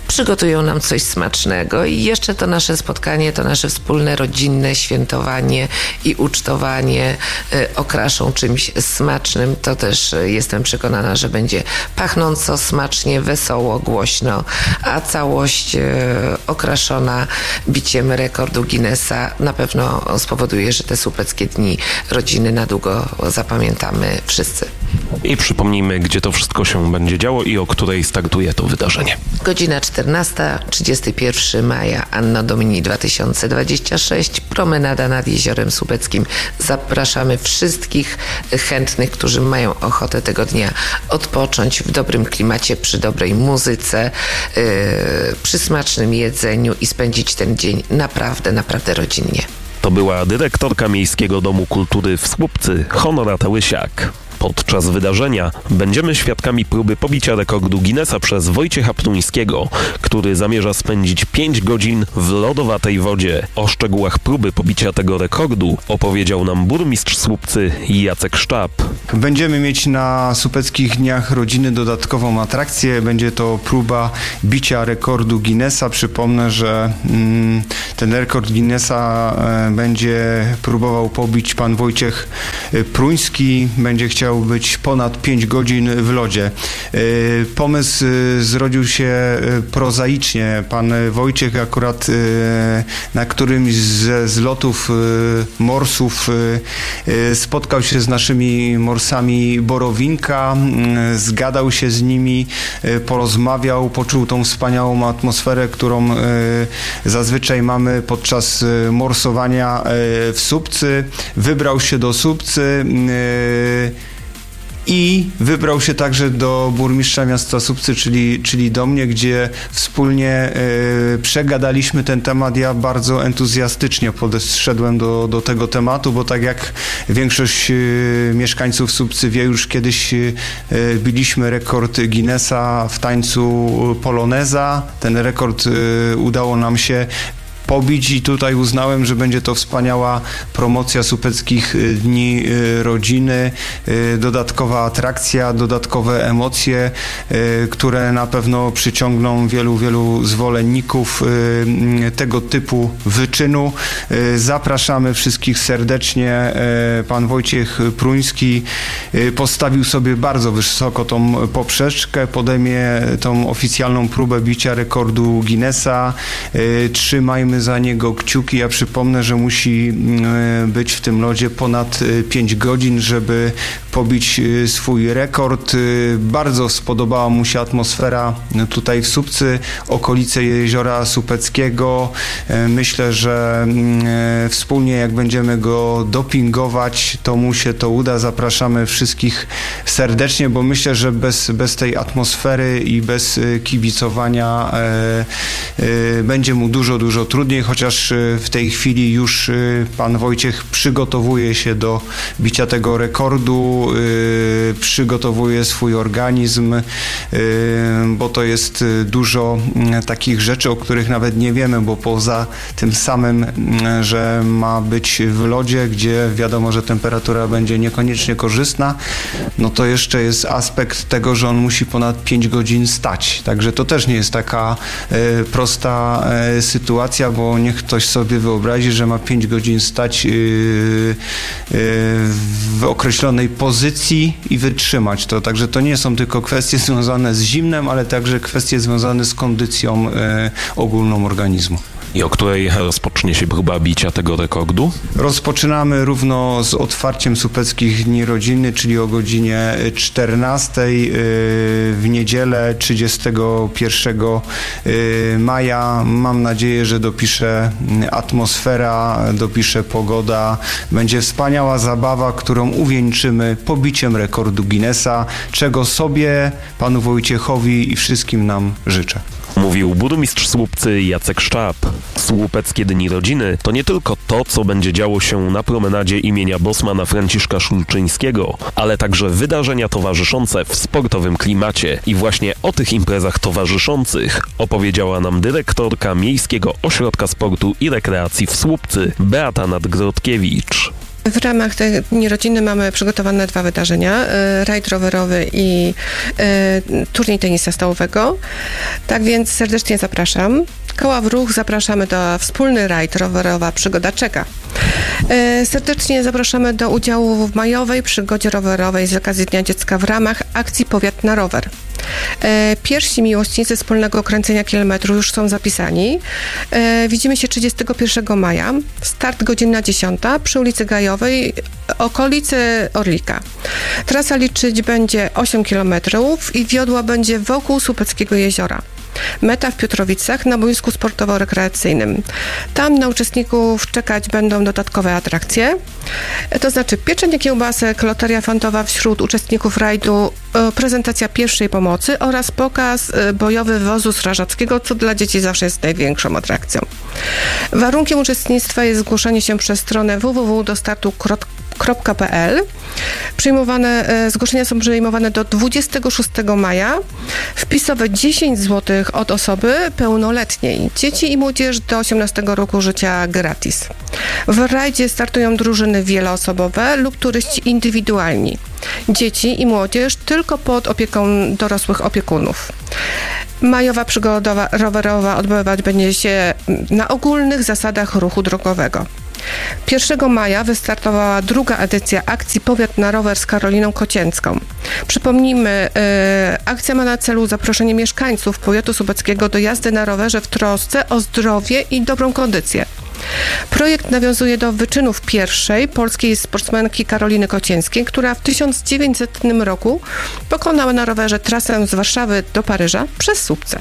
przygotują nam coś smacznego i jeszcze to nasze spotkanie, to nasze wspólne, rodzinne świętowanie i ucztowanie okraszą czymś smacznym. To też jestem przekonana, że będzie pachnąco, smacznie, wesoło, głośno, a całość okraszona biciem rekordu Guinnessa na pewno spowoduje, że te Słupeckie Dni Rodziny na długo zapamiętamy wszyscy. I przypomnijmy, gdzie to wszystko się będzie działo i o której startuje to wydarzenie. Godzina 14, 31 maja, Anno Domini 2026, promenada nad Jeziorem Słupeckim. Zapraszamy wszystkich chętnych, którzy mają ochotę tego dnia odpocząć w dobrym klimacie, przy dobrej muzyce, przy smacznym jedzeniu i spędzić ten dzień naprawdę rodzinnie. To była dyrektorka Miejskiego Domu Kultury w Słupcy, Honorata Łysiak. Podczas wydarzenia będziemy świadkami próby pobicia rekordu Guinnessa przez Wojciecha Ptuńskiego, który zamierza spędzić 5 godzin w lodowatej wodzie. O szczegółach próby pobicia tego rekordu opowiedział nam burmistrz Słupcy Jacek Szczap. Będziemy mieć na Słupeckich Dniach Rodziny dodatkową atrakcję. Będzie to próba bicia rekordu Guinnessa. Przypomnę, że ten rekord Guinnessa będzie próbował pobić pan Wojciech Pruński. Będzie chciał być ponad 5 godzin w lodzie. Pomysł zrodził się prozaicznie. Pan Wojciech akurat na którymś ze zlotów morsów spotkał się z naszymi morsami Borowinka, zgadał się z nimi, porozmawiał, poczuł tą wspaniałą atmosferę, którą zazwyczaj mamy podczas morsowania w Słupcy. Wybrał się do Słupcy i wybrał się także do burmistrza miasta Słupcy, czyli do mnie, gdzie wspólnie przegadaliśmy ten temat. Ja bardzo entuzjastycznie podeszedłem do tego tematu, bo tak jak większość mieszkańców Słupcy wie, już kiedyś biliśmy rekord Guinnessa w tańcu poloneza. Ten rekord udało nam się pobić i tutaj uznałem, że będzie to wspaniała promocja Słupeckich Dni Rodziny, dodatkowa atrakcja, dodatkowe emocje, które na pewno przyciągną wielu zwolenników tego typu wyczynu. Zapraszamy wszystkich serdecznie. Pan Wojciech Pruński postawił sobie bardzo wysoko tą poprzeczkę, podejmie tą oficjalną próbę bicia rekordu Guinnessa. Trzymajmy za niego kciuki. Ja przypomnę, że musi być w tym lodzie ponad 5 godzin, żeby pobić swój rekord. Bardzo spodobała mu się atmosfera tutaj w Słupcy, okolice Jeziora Słupeckiego. Myślę, że wspólnie jak będziemy go dopingować, to mu się to uda. Zapraszamy wszystkich serdecznie, bo myślę, że bez tej atmosfery i bez kibicowania będzie mu dużo trudniej, chociaż w tej chwili już pan Wojciech przygotowuje się do bicia tego rekordu, przygotowuje swój organizm, bo to jest dużo takich rzeczy, o których nawet nie wiemy, bo poza tym samym, że ma być w lodzie, gdzie wiadomo, że temperatura będzie niekoniecznie korzystna, no to jeszcze jest aspekt tego, że on musi ponad 5 godzin stać. Także to też nie jest taka prosta sytuacja, bo niech ktoś sobie wyobrazi, że ma 5 godzin stać w określonej pozycji i wytrzymać to. Także to nie są tylko kwestie związane z zimnem, ale także kwestie związane z kondycją ogólną organizmu. I o której rozpocznie się próba bicia tego rekordu? Rozpoczynamy równo z otwarciem Słupeckich Dni Rodziny, czyli o godzinie 14 w niedzielę 31 maja. Mam nadzieję, że dopisze atmosfera, dopisze pogoda. Będzie wspaniała zabawa, którą uwieńczymy pobiciem rekordu Guinnessa, czego sobie, panu Wojciechowi i wszystkim nam życzę. Mówił burmistrz Słupcy Jacek Szczap. Słupeckie Dni Rodziny to nie tylko to, co będzie działo się na promenadzie imienia bosmana Franciszka Szulczyńskiego, ale także wydarzenia towarzyszące w sportowym klimacie. I właśnie o tych imprezach towarzyszących opowiedziała nam dyrektorka Miejskiego Ośrodka Sportu i Rekreacji w Słupcy, Beata Nadgrodkiewicz. W ramach tej Dni Rodziny mamy przygotowane 2 wydarzenia, rajd rowerowy i turniej tenisa stołowego. Tak więc serdecznie zapraszam. Koła w ruch zapraszamy do wspólny rajd rowerowa Przygoda czeka. Serdecznie zapraszamy do udziału w majowej przygodzie rowerowej z okazji Dnia Dziecka w ramach akcji Powiat na rower. Pierwsi miłośnicy wspólnego kręcenia kilometru już są zapisani. Widzimy się 31 maja. Start godzina 10 przy ulicy Gajowej, okolicy Orlika. Trasa liczyć będzie 8 km i wiodła będzie wokół Słupeckiego jeziora. Meta w Piotrowicach na boisku sportowo-rekreacyjnym. Tam na uczestników czekać będą dodatkowe atrakcje, to znaczy pieczenie kiełbasek, loteria fantowa wśród uczestników rajdu, prezentacja pierwszej pomocy oraz pokaz bojowy wozu strażackiego, co dla dzieci zawsze jest największą atrakcją. Warunkiem uczestnictwa jest zgłoszenie się przez stronę www.dostartu.pl. Zgłoszenia są przyjmowane do 26 maja. Wpisowe 10 zł od osoby pełnoletniej. Dzieci i młodzież do 18 roku życia gratis. W rajdzie startują drużyny wieloosobowe lub turyści indywidualni. Dzieci i młodzież tylko pod opieką dorosłych opiekunów. Majowa przygoda rowerowa odbywać będzie się na ogólnych zasadach ruchu drogowego. 1 maja wystartowała 2. edycja akcji Powiat na rower z Karoliną Kocięcką. Przypomnijmy, akcja ma na celu zaproszenie mieszkańców powiatu słupeckiego do jazdy na rowerze w trosce o zdrowie i dobrą kondycję. Projekt nawiązuje do wyczynów pierwszej polskiej sportsmenki Karoliny Kocięckiej, która w 1900 roku pokonała na rowerze trasę z Warszawy do Paryża przez Słupce.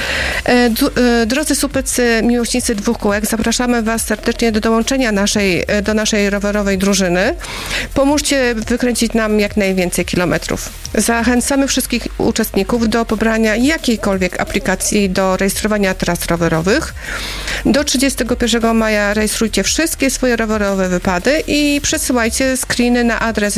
Drodzy słupeccy, miłośnicy 2 kółek, zapraszamy Was serdecznie do dołączenia do naszej rowerowej drużyny. Pomóżcie wykręcić nam jak najwięcej kilometrów. Zachęcamy wszystkich uczestników do pobrania jakiejkolwiek aplikacji do rejestrowania tras rowerowych. Do 31 maja rejestrujcie wszystkie swoje rowerowe wypady i przesyłajcie screeny na adres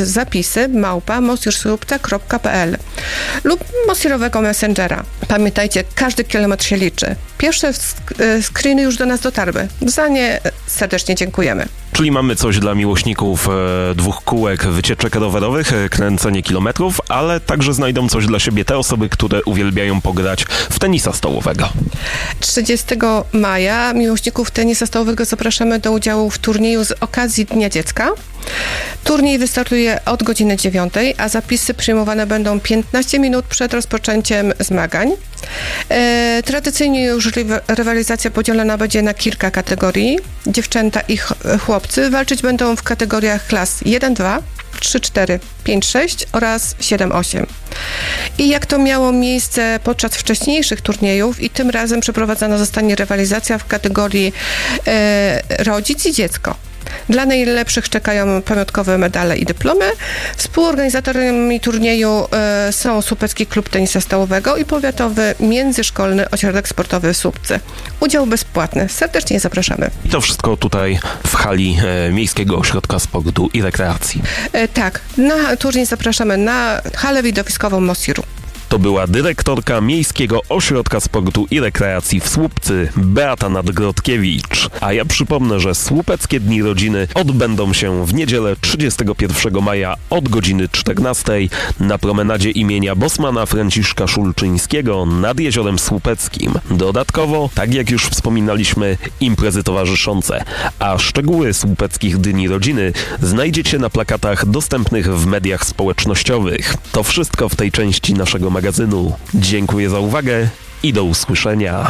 zapisy@mosirsulpca.pl lub Mosirowego Messengera. Pamiętajcie, każdy kilometr się liczy. Pierwsze screeny już do nas dotarły. Za nie serdecznie dziękujemy. Czyli mamy coś dla miłośników 2 kółek, wycieczek rowerowych, kręcenie kilometrów, ale także znajdą coś dla siebie te osoby, które uwielbiają pograć w tenisa stołowego. 30 maja miłośników tenisa stołowego zapraszamy do udziału w turnieju z okazji Dnia Dziecka. Turniej wystartuje od godziny 9, a zapisy przyjmowane będą 15 minut przed rozpoczęciem zmagań. Tradycyjnie już rywalizacja podzielona będzie na kilka kategorii. Dziewczęta i chłopcy walczyć będą w kategoriach klas 1-2, 3-4, 5-6 oraz 7-8. I jak to miało miejsce podczas wcześniejszych turniejów, i tym razem przeprowadzona zostanie rywalizacja w kategorii rodzic i dziecko. Dla najlepszych czekają pamiątkowe medale i dyplomy. Współorganizatorami turnieju są Słupecki Klub Tenisa Stołowego i Powiatowy Międzyszkolny Ośrodek Sportowy w Słupcy. Udział bezpłatny. Serdecznie zapraszamy. I to wszystko tutaj w hali Miejskiego Ośrodka Sportu i Rekreacji. Tak, na turniej zapraszamy na halę widowiskową Mosiru. To była dyrektorka Miejskiego Ośrodka Sportu i Rekreacji w Słupcy, Beata Nadgrodkiewicz. A ja przypomnę, że Słupeckie Dni Rodziny odbędą się w niedzielę 31 maja od godziny 14 na promenadzie imienia Bosmana Franciszka Szulczyńskiego nad Jeziorem Słupeckim. Dodatkowo, tak jak już wspominaliśmy, imprezy towarzyszące, a szczegóły Słupeckich Dni Rodziny znajdziecie na plakatach dostępnych w mediach społecznościowych. To wszystko w tej części naszego magazynu. Dziękuję za uwagę i do usłyszenia.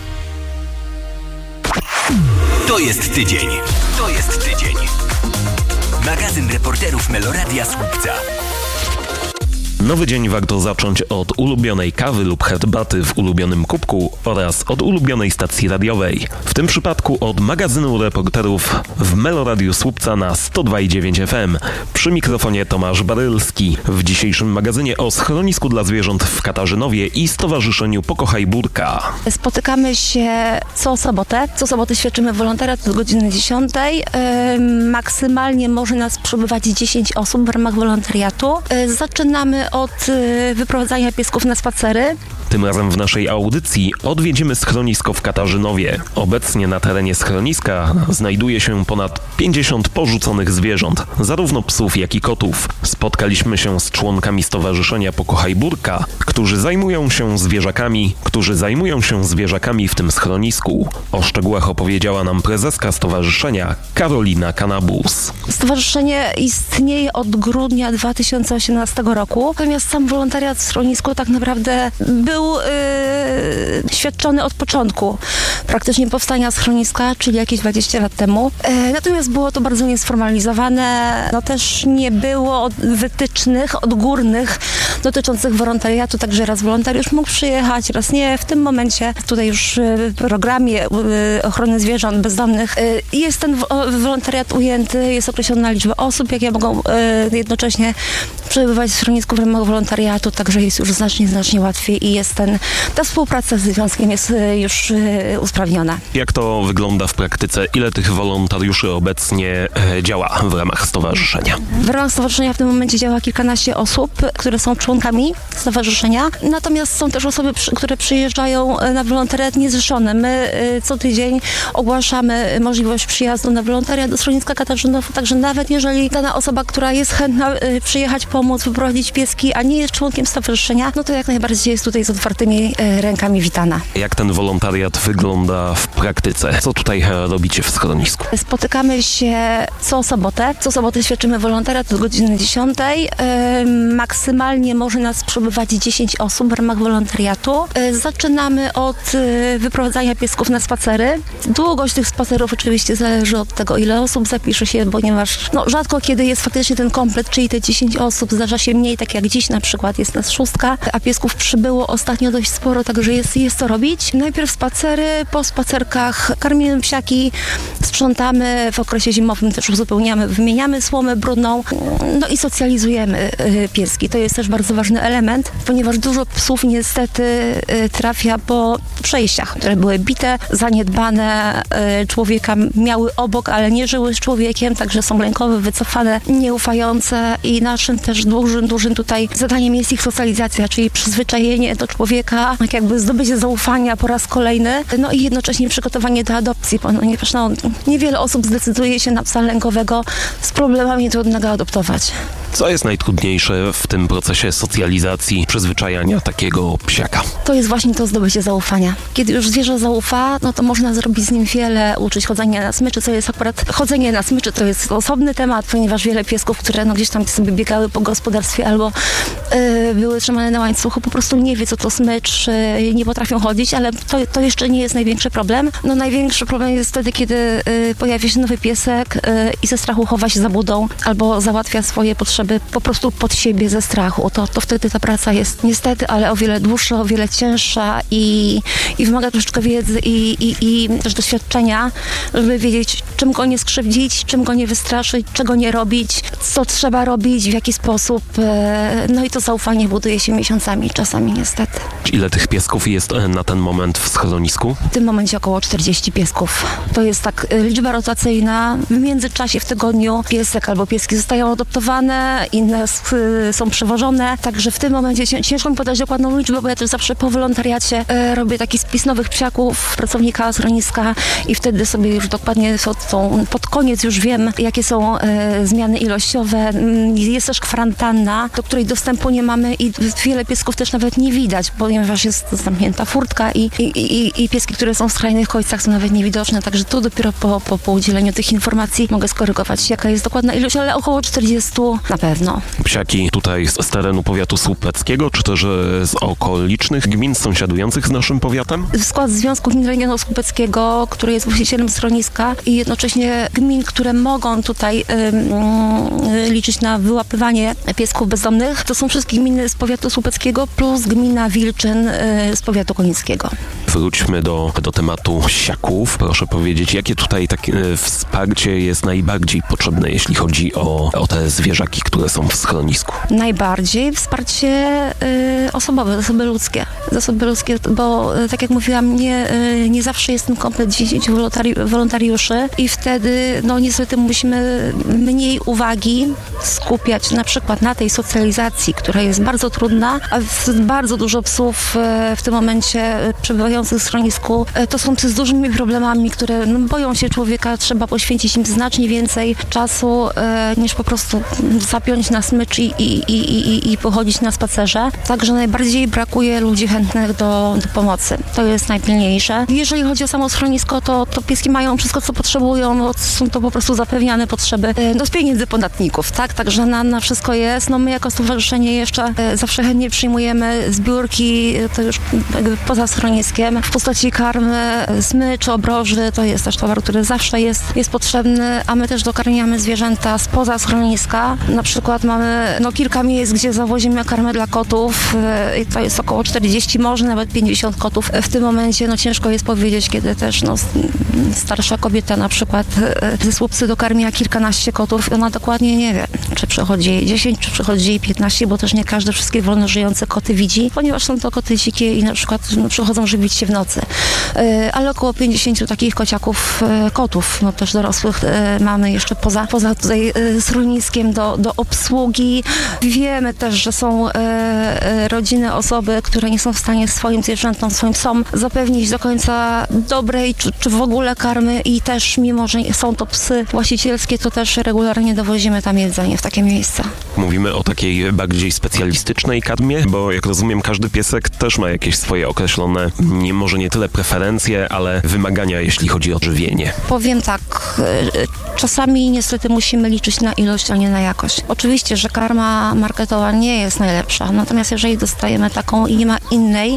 To jest tydzień. To jest tydzień. Magazyn reporterów Meloradia Słupca. Nowy dzień warto zacząć od ulubionej kawy lub herbaty w ulubionym kubku oraz od ulubionej stacji radiowej. W tym przypadku od magazynu reporterów w Meloradiu Słupca na 102,9 FM. Przy mikrofonie Tomasz Barylski. W dzisiejszym magazynie o schronisku dla zwierząt w Katarzynowie i Stowarzyszeniu Pokochaj Burka. Spotykamy się co sobotę. Co sobotę świadczymy wolontariat do godziny 10. Maksymalnie może nas przybywać 10 osób w ramach wolontariatu. Zaczynamy od wyprowadzania piesków na spacery. Tym razem w naszej audycji odwiedzimy schronisko w Katarzynowie. Obecnie na terenie schroniska znajduje się ponad 50 porzuconych zwierząt, zarówno psów, jak i kotów. Spotkaliśmy się z członkami Stowarzyszenia Pokochaj Burka, którzy zajmują się zwierzakami w tym schronisku. O szczegółach opowiedziała nam prezeska stowarzyszenia Karolina Kanabus. Stowarzyszenie istnieje od grudnia 2018 roku, natomiast sam wolontariat w schronisku tak naprawdę był świadczony od początku praktycznie powstania schroniska, czyli jakieś 20 lat temu. Natomiast było to bardzo niesformalizowane, też nie było wytycznych odgórnych dotyczących wolontariatu, także raz wolontariusz mógł przyjechać, raz nie. W tym momencie tutaj już w programie ochrony zwierząt bezdomnych jest ten wolontariat ujęty, jest określona liczba osób, jakie mogą jednocześnie przebywać w schronisku w ramach wolontariatu, także jest już znacznie łatwiej i jest ta współpraca z związkiem jest już usprawniona. Jak to wygląda w praktyce? Ile tych wolontariuszy obecnie działa w ramach stowarzyszenia? W ramach stowarzyszenia w tym momencie działa kilkanaście osób, które są członkami stowarzyszenia. Natomiast są też osoby, które przyjeżdżają na wolontariat niezrzeszone. My co tydzień ogłaszamy możliwość przyjazdu na wolontariat do schroniska Katarzynowa, także nawet jeżeli dana osoba, która jest chętna przyjechać, pomóc, wyprowadzić pieski, a nie jest członkiem stowarzyszenia, to jak najbardziej jest tutaj z otwartymi rękami witana. Jak ten wolontariat wygląda w praktyce? Co tutaj robicie w schronisku? Spotykamy się co sobotę. Co sobotę świadczymy wolontariat od godziny 10. Maksymalnie może nas przebywać 10 osób w ramach wolontariatu. Zaczynamy od wyprowadzania piesków na spacery. Długość tych spacerów oczywiście zależy od tego, ile osób zapisze się, ponieważ rzadko kiedy jest faktycznie ten komplet, czyli te 10 osób. Zdarza się mniej, tak jak dziś na przykład jest nas 6, a piesków przybyło ostatnio dość sporo, także jest co robić. Najpierw spacery, po spacerkach karmimy psiaki, sprzątamy, w okresie zimowym też uzupełniamy, wymieniamy słomę brudną, i socjalizujemy pieski. To jest też bardzo ważny element, ponieważ dużo psów niestety trafia po przejściach, które były bite, zaniedbane, człowieka miały obok, ale nie żyły z człowiekiem, także są lękowe, wycofane, nieufające i naszym też dużym tutaj zadaniem jest ich socjalizacja, czyli przyzwyczajenie do człowieka, tak jakby zdobycie zaufania po raz kolejny, i jednocześnie przygotowanie do adopcji, ponieważ niewiele osób zdecyduje się na psa lękowego z problemami trudnego adoptować. Co jest najtrudniejsze w tym procesie socjalizacji, przyzwyczajania takiego psiaka? To jest właśnie to zdobycie zaufania. Kiedy już zwierzę zaufa, to można zrobić z nim wiele, uczyć chodzenia na smyczy, co jest akurat chodzenie na smyczy, to jest osobny temat, ponieważ wiele piesków, które gdzieś tam sobie biegały po gospodarstwie albo były trzymane na łańcuchu, po prostu nie wie, co to smycz, nie potrafią chodzić, ale to jeszcze nie jest największy problem. Największy problem jest wtedy, kiedy pojawia się nowy piesek i ze strachu chowa się za budą albo załatwia swoje potrzeby po prostu pod siebie ze strachu. To wtedy ta praca jest niestety, ale o wiele dłuższa, o wiele cięższa i wymaga troszeczkę wiedzy i też doświadczenia, żeby wiedzieć, czym go nie skrzywdzić, czym go nie wystraszyć, czego nie robić, co trzeba robić, w jaki sposób. I to zaufanie buduje się miesiącami, czasami niestety. Ile tych piesków jest na ten moment w schronisku? W tym momencie około 40 piesków. To jest liczba rotacyjna. W międzyczasie w tygodniu piesek albo pieski zostają adoptowane, inne są przewożone. Także w tym momencie ciężko mi podać dokładną liczbę, bo ja też zawsze po wolontariacie robię taki spis nowych psiaków, pracownika schroniska i wtedy sobie już dokładnie pod koniec już wiem, jakie są zmiany ilościowe. Jest też kwarantanna, do której dostępu nie mamy i wiele piesków też nawet nie widać, ponieważ jest zamknięta furtka i pieski, które są w skrajnych końcach, są nawet niewidoczne, także tu dopiero po udzieleniu tych informacji mogę skorygować, jaka jest dokładna ilość, ale około 40 na pewno. Psiaki tutaj z terenu powiatu słupeckiego, czy też z okolicznych gmin sąsiadujących z naszym powiatem? W skład Związku Gmin Regionu Słupeckiego, który jest właścicielem schroniska i jednocześnie gmin, które mogą tutaj liczyć na wyłapywanie piesków bezdomnych, to są wszystkie gminy z powiatu słupeckiego plus gmina Wilczyn z powiatu konińskiego. Wróćmy do tematu siaków. Proszę powiedzieć, jakie tutaj takie wsparcie jest najbardziej potrzebne, jeśli chodzi o te zwierzaki, które są w schronisku? Najbardziej wsparcie osobowe, zasoby ludzkie. zasoby ludzkie, bo tak jak mówiłam, nie zawsze jest ten komplet 10 wolontariuszy i wtedy niestety musimy mniej uwagi skupiać na przykład na tej socjalizacji, która jest bardzo trudna, a bardzo dużo psów w tym momencie przebywających w schronisku to są psy z dużymi problemami, które boją się człowieka, trzeba poświęcić im znacznie więcej czasu niż po prostu zapiąć na smycz i pochodzić na spacerze. Także najbardziej brakuje ludzi chętnych do pomocy. To jest najpilniejsze. Jeżeli chodzi o samo schronisko, to pieski mają wszystko, co potrzebują. Są to po prostu zapewniane potrzeby z pieniędzy podatników, tak? Także na wszystko jest. My jako stowarzyszenie jeszcze zawsze chętnie przyjmujemy zbiórki, to już jakby poza schroniskiem, w postaci karmy, smyczy, obroży. To jest też towar, który zawsze jest potrzebny, a my też dokarmiamy zwierzęta spoza schroniska. Na przykład mamy kilka miejsc, gdzie zawozimy karmę dla kotów i to jest około 40, może nawet 50 kotów. W tym momencie ciężko jest powiedzieć, kiedy też starsza kobieta na przykład ze słupcy dokarmia kilkanaście kotów. Ona dokładnie nie wie, czy przychodzi jej 10, czy przychodzi jej 15, bo też nie każdy wszystkie wolno żyjące koty widzi, ponieważ są to koty dzikie i na przykład przychodzą żywić się w nocy. Ale około 50 takich kotów, też dorosłych mamy jeszcze poza tutaj schroniskiem do obsługi. Wiemy też, że są rodziny, osoby, które nie są w stanie swoim zwierzętom, swoim psom zapewnić do końca dobrej czy w ogóle karmy i też mimo, że są to psy właścicielskie, to też regularnie dowozimy tam jedzenie w takie miejsca. Mówimy o takiej bardziej specjalistycznej karmie, bo jak rozumiem, każdy piesek też ma jakieś swoje określone, może nie tyle preferencje, ale wymagania, jeśli chodzi o żywienie. Powiem tak, czasami niestety musimy liczyć na ilość, a nie na jakość. Oczywiście, że karma marketowa nie jest najlepsza, natomiast jeżeli dostajemy taką i nie ma innej,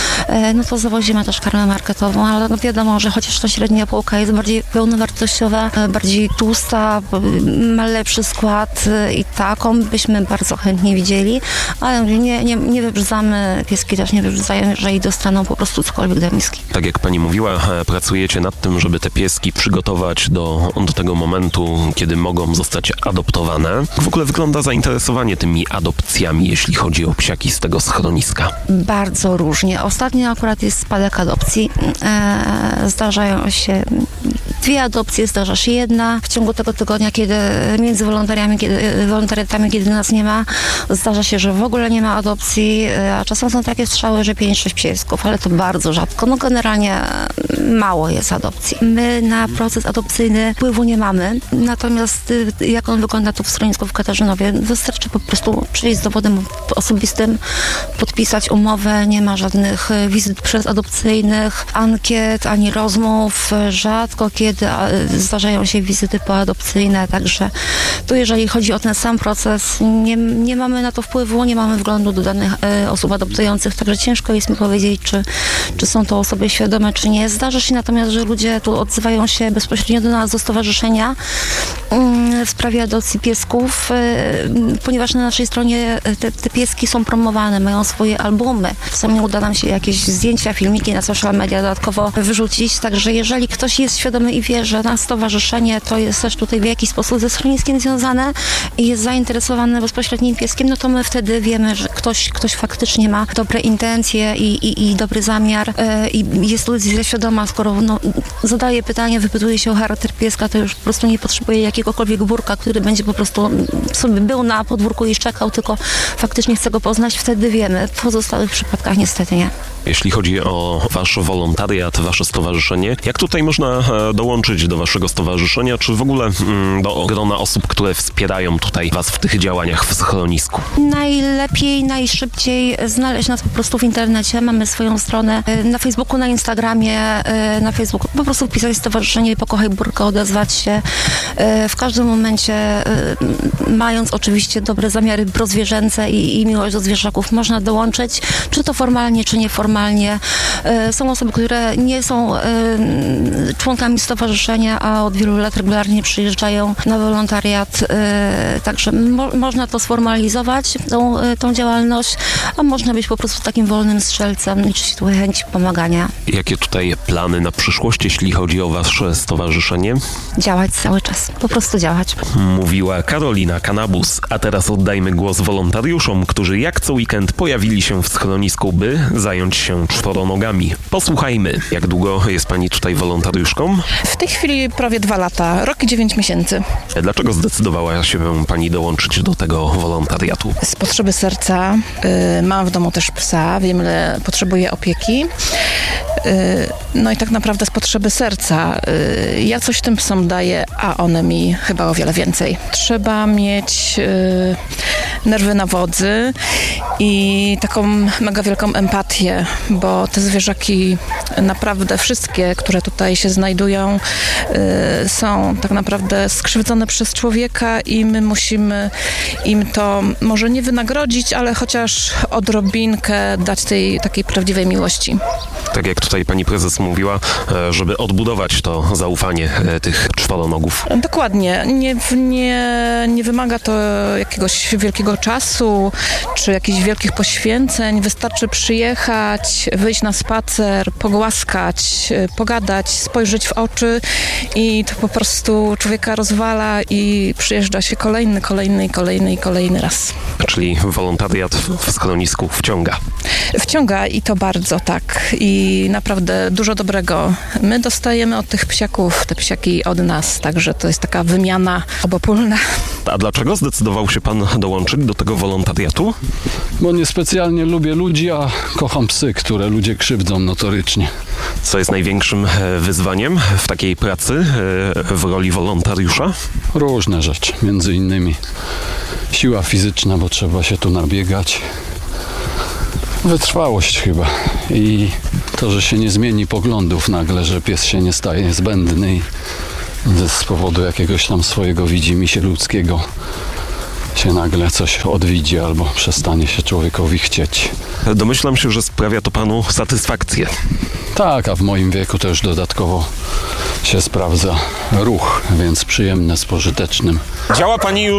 to zawozimy też karmę marketową, ale wiadomo, że chociaż ta średnia półka jest bardziej pełnowartościowa, bardziej tłusta, ma lepszy skład i taką byśmy bardzo chętnie widzieli, ale nie wybrzydzamy, pieski też nie wybrzydzają, jeżeli dostaną po prostu cokolwiek do miski. Tak jak pani mówiła, pracujecie nad tym, żeby te pieski przygotować do tego momentu, kiedy mogą zostać adoptowane. Jak w ogóle wygląda zainteresowanie tymi adopcjami, jeśli chodzi o psiaki z tego schroniska? Bardzo różnie. Ostatnio akurat jest spadek adopcji. Zdarzają się 2 adopcje, zdarza się 1. W ciągu tego tygodnia, kiedy między wolontariatami, kiedy nas nie ma, zdarza się, że w ogóle nie ma adopcji, a czasem są takie strzały, że 5-6 piesków, ale to bardzo rzadko. Generalnie mało jest adopcji. My na proces adopcyjny wpływu nie mamy, natomiast jak on wygląda tu w schronisku w Katarzynowie, wystarczy po prostu przyjść z dowodem osobistym, podpisać umowę, nie ma żadnych wizyt przedadopcyjnych, ankiet, ani rozmów, rzadko kiedy zdarzają się wizyty poadopcyjne, także tu jeżeli chodzi o ten sam proces, nie mamy na to wpływu, nie mamy wglądu do danych osób adoptujących, także ciężko jest mi powiedzieć, czy są to osoby świadome, czy nie. Zdarza się natomiast, że ludzie tu odzywają się bezpośrednio do nas, do stowarzyszenia w sprawie adopcji piesków, ponieważ na naszej stronie te pieski są promowane, mają swoje albumy. Czasami uda nam się jakieś zdjęcia, filmiki na social media dodatkowo wyrzucić, także jeżeli ktoś jest świadomy i wie, że nasze stowarzyszenie to jest też tutaj w jakiś sposób ze schroniskiem związane i jest zainteresowany bezpośrednim pieskiem, to my wtedy wiemy, że ktoś faktycznie ma dobre intencje i dobry zamiar i jest decyzja świadoma, skoro zadaje pytanie, wypytuje się o charakter pieska, to już po prostu nie potrzebuje jakiegokolwiek burka, który będzie po prostu sobie był na podwórku i szczekał, tylko faktycznie chce go poznać, wtedy wiemy. W pozostałych przypadkach niestety nie. Jeśli chodzi o wasz wolontariat, wasze stowarzyszenie, jak tutaj można dołączyć do waszego stowarzyszenia, czy w ogóle do grona osób, które wspierają tutaj was w tych działaniach w schronisku? Najlepiej, najszybciej znaleźć nas po prostu w internecie. Mamy swoją stronę na Facebooku, na Instagramie, na Facebooku. Po prostu wpisać stowarzyszenie Pokochaj Burkę, odezwać się. W każdym momencie, mając oczywiście dobre zamiary prozwierzęce i miłość do zwierzaków, można dołączyć, czy to formalnie, czy nieformalnie. Są osoby, które nie są członkami stowarzyszenia, a od wielu lat regularnie przyjeżdżają na wolontariat, także można to sformalizować, tą działalność, a można być po prostu takim wolnym strzelcem, liczyć tu chęć pomagania. Jakie tutaj Jakie plany na przyszłość, jeśli chodzi o wasze stowarzyszenie? Działać cały czas, po prostu działać. Mówiła Karolina Kanabus. A teraz oddajmy głos wolontariuszom, którzy jak co weekend pojawili się w schronisku, by zająć się czworonogami. Posłuchajmy, jak długo jest pani tutaj wolontariuszką? W tej chwili prawie 2 lata, rok i 9 miesięcy. Dlaczego zdecydowała się pani dołączyć do tego wolontariatu? Z potrzeby serca. Mam w domu też psa, wiem, ile potrzebuje opieki. No i tak naprawdę z potrzeby serca. Ja coś tym psom daję, a one mi chyba o wiele więcej. Trzeba mieć nerwy na wodzy i taką mega wielką empatię, bo te zwierzaki naprawdę wszystkie, które tutaj się znajdują, są tak naprawdę skrzywdzone przez człowieka i my musimy im to może nie wynagrodzić, ale chociaż odrobinkę dać tej takiej prawdziwej miłości. Tak jak tutaj pani prezes mówiła, żeby odbudować to zaufanie tych czworonogów. Dokładnie. Nie wymaga to jakiegoś wielkiego czasu, czy jakichś wielkich poświęceń. Wystarczy przyjechać, wyjść na spacer, pogłaskać, pogadać, spojrzeć w oczy i to po prostu człowieka rozwala i przyjeżdża się kolejny raz. Czyli wolontariat w schronisku wciąga. Wciąga i to bardzo, tak. I naprawdę dużo dobrego. My dostajemy od tych psiaków, te psiaki od nas, także to jest taka wymiana obopólna. A dlaczego zdecydował się pan dołączyć do tego wolontariatu? Bo niespecjalnie lubię ludzi, a kocham psy, które ludzie krzywdzą notorycznie. Co jest największym wyzwaniem w takiej pracy w roli wolontariusza? Różne rzeczy, między innymi siła fizyczna, bo trzeba się tu nabiegać. Wytrwałość chyba i to, że się nie zmieni poglądów nagle, że pies się nie staje zbędny i z powodu jakiegoś tam swojego widzimisię ludzkiego się nagle coś odwiedzi albo przestanie się człowiekowi chcieć. Domyślam się, że sprawia to panu satysfakcję. Tak, a w moim wieku też dodatkowo się sprawdza ruch, więc przyjemne z pożytecznym. Działa pani już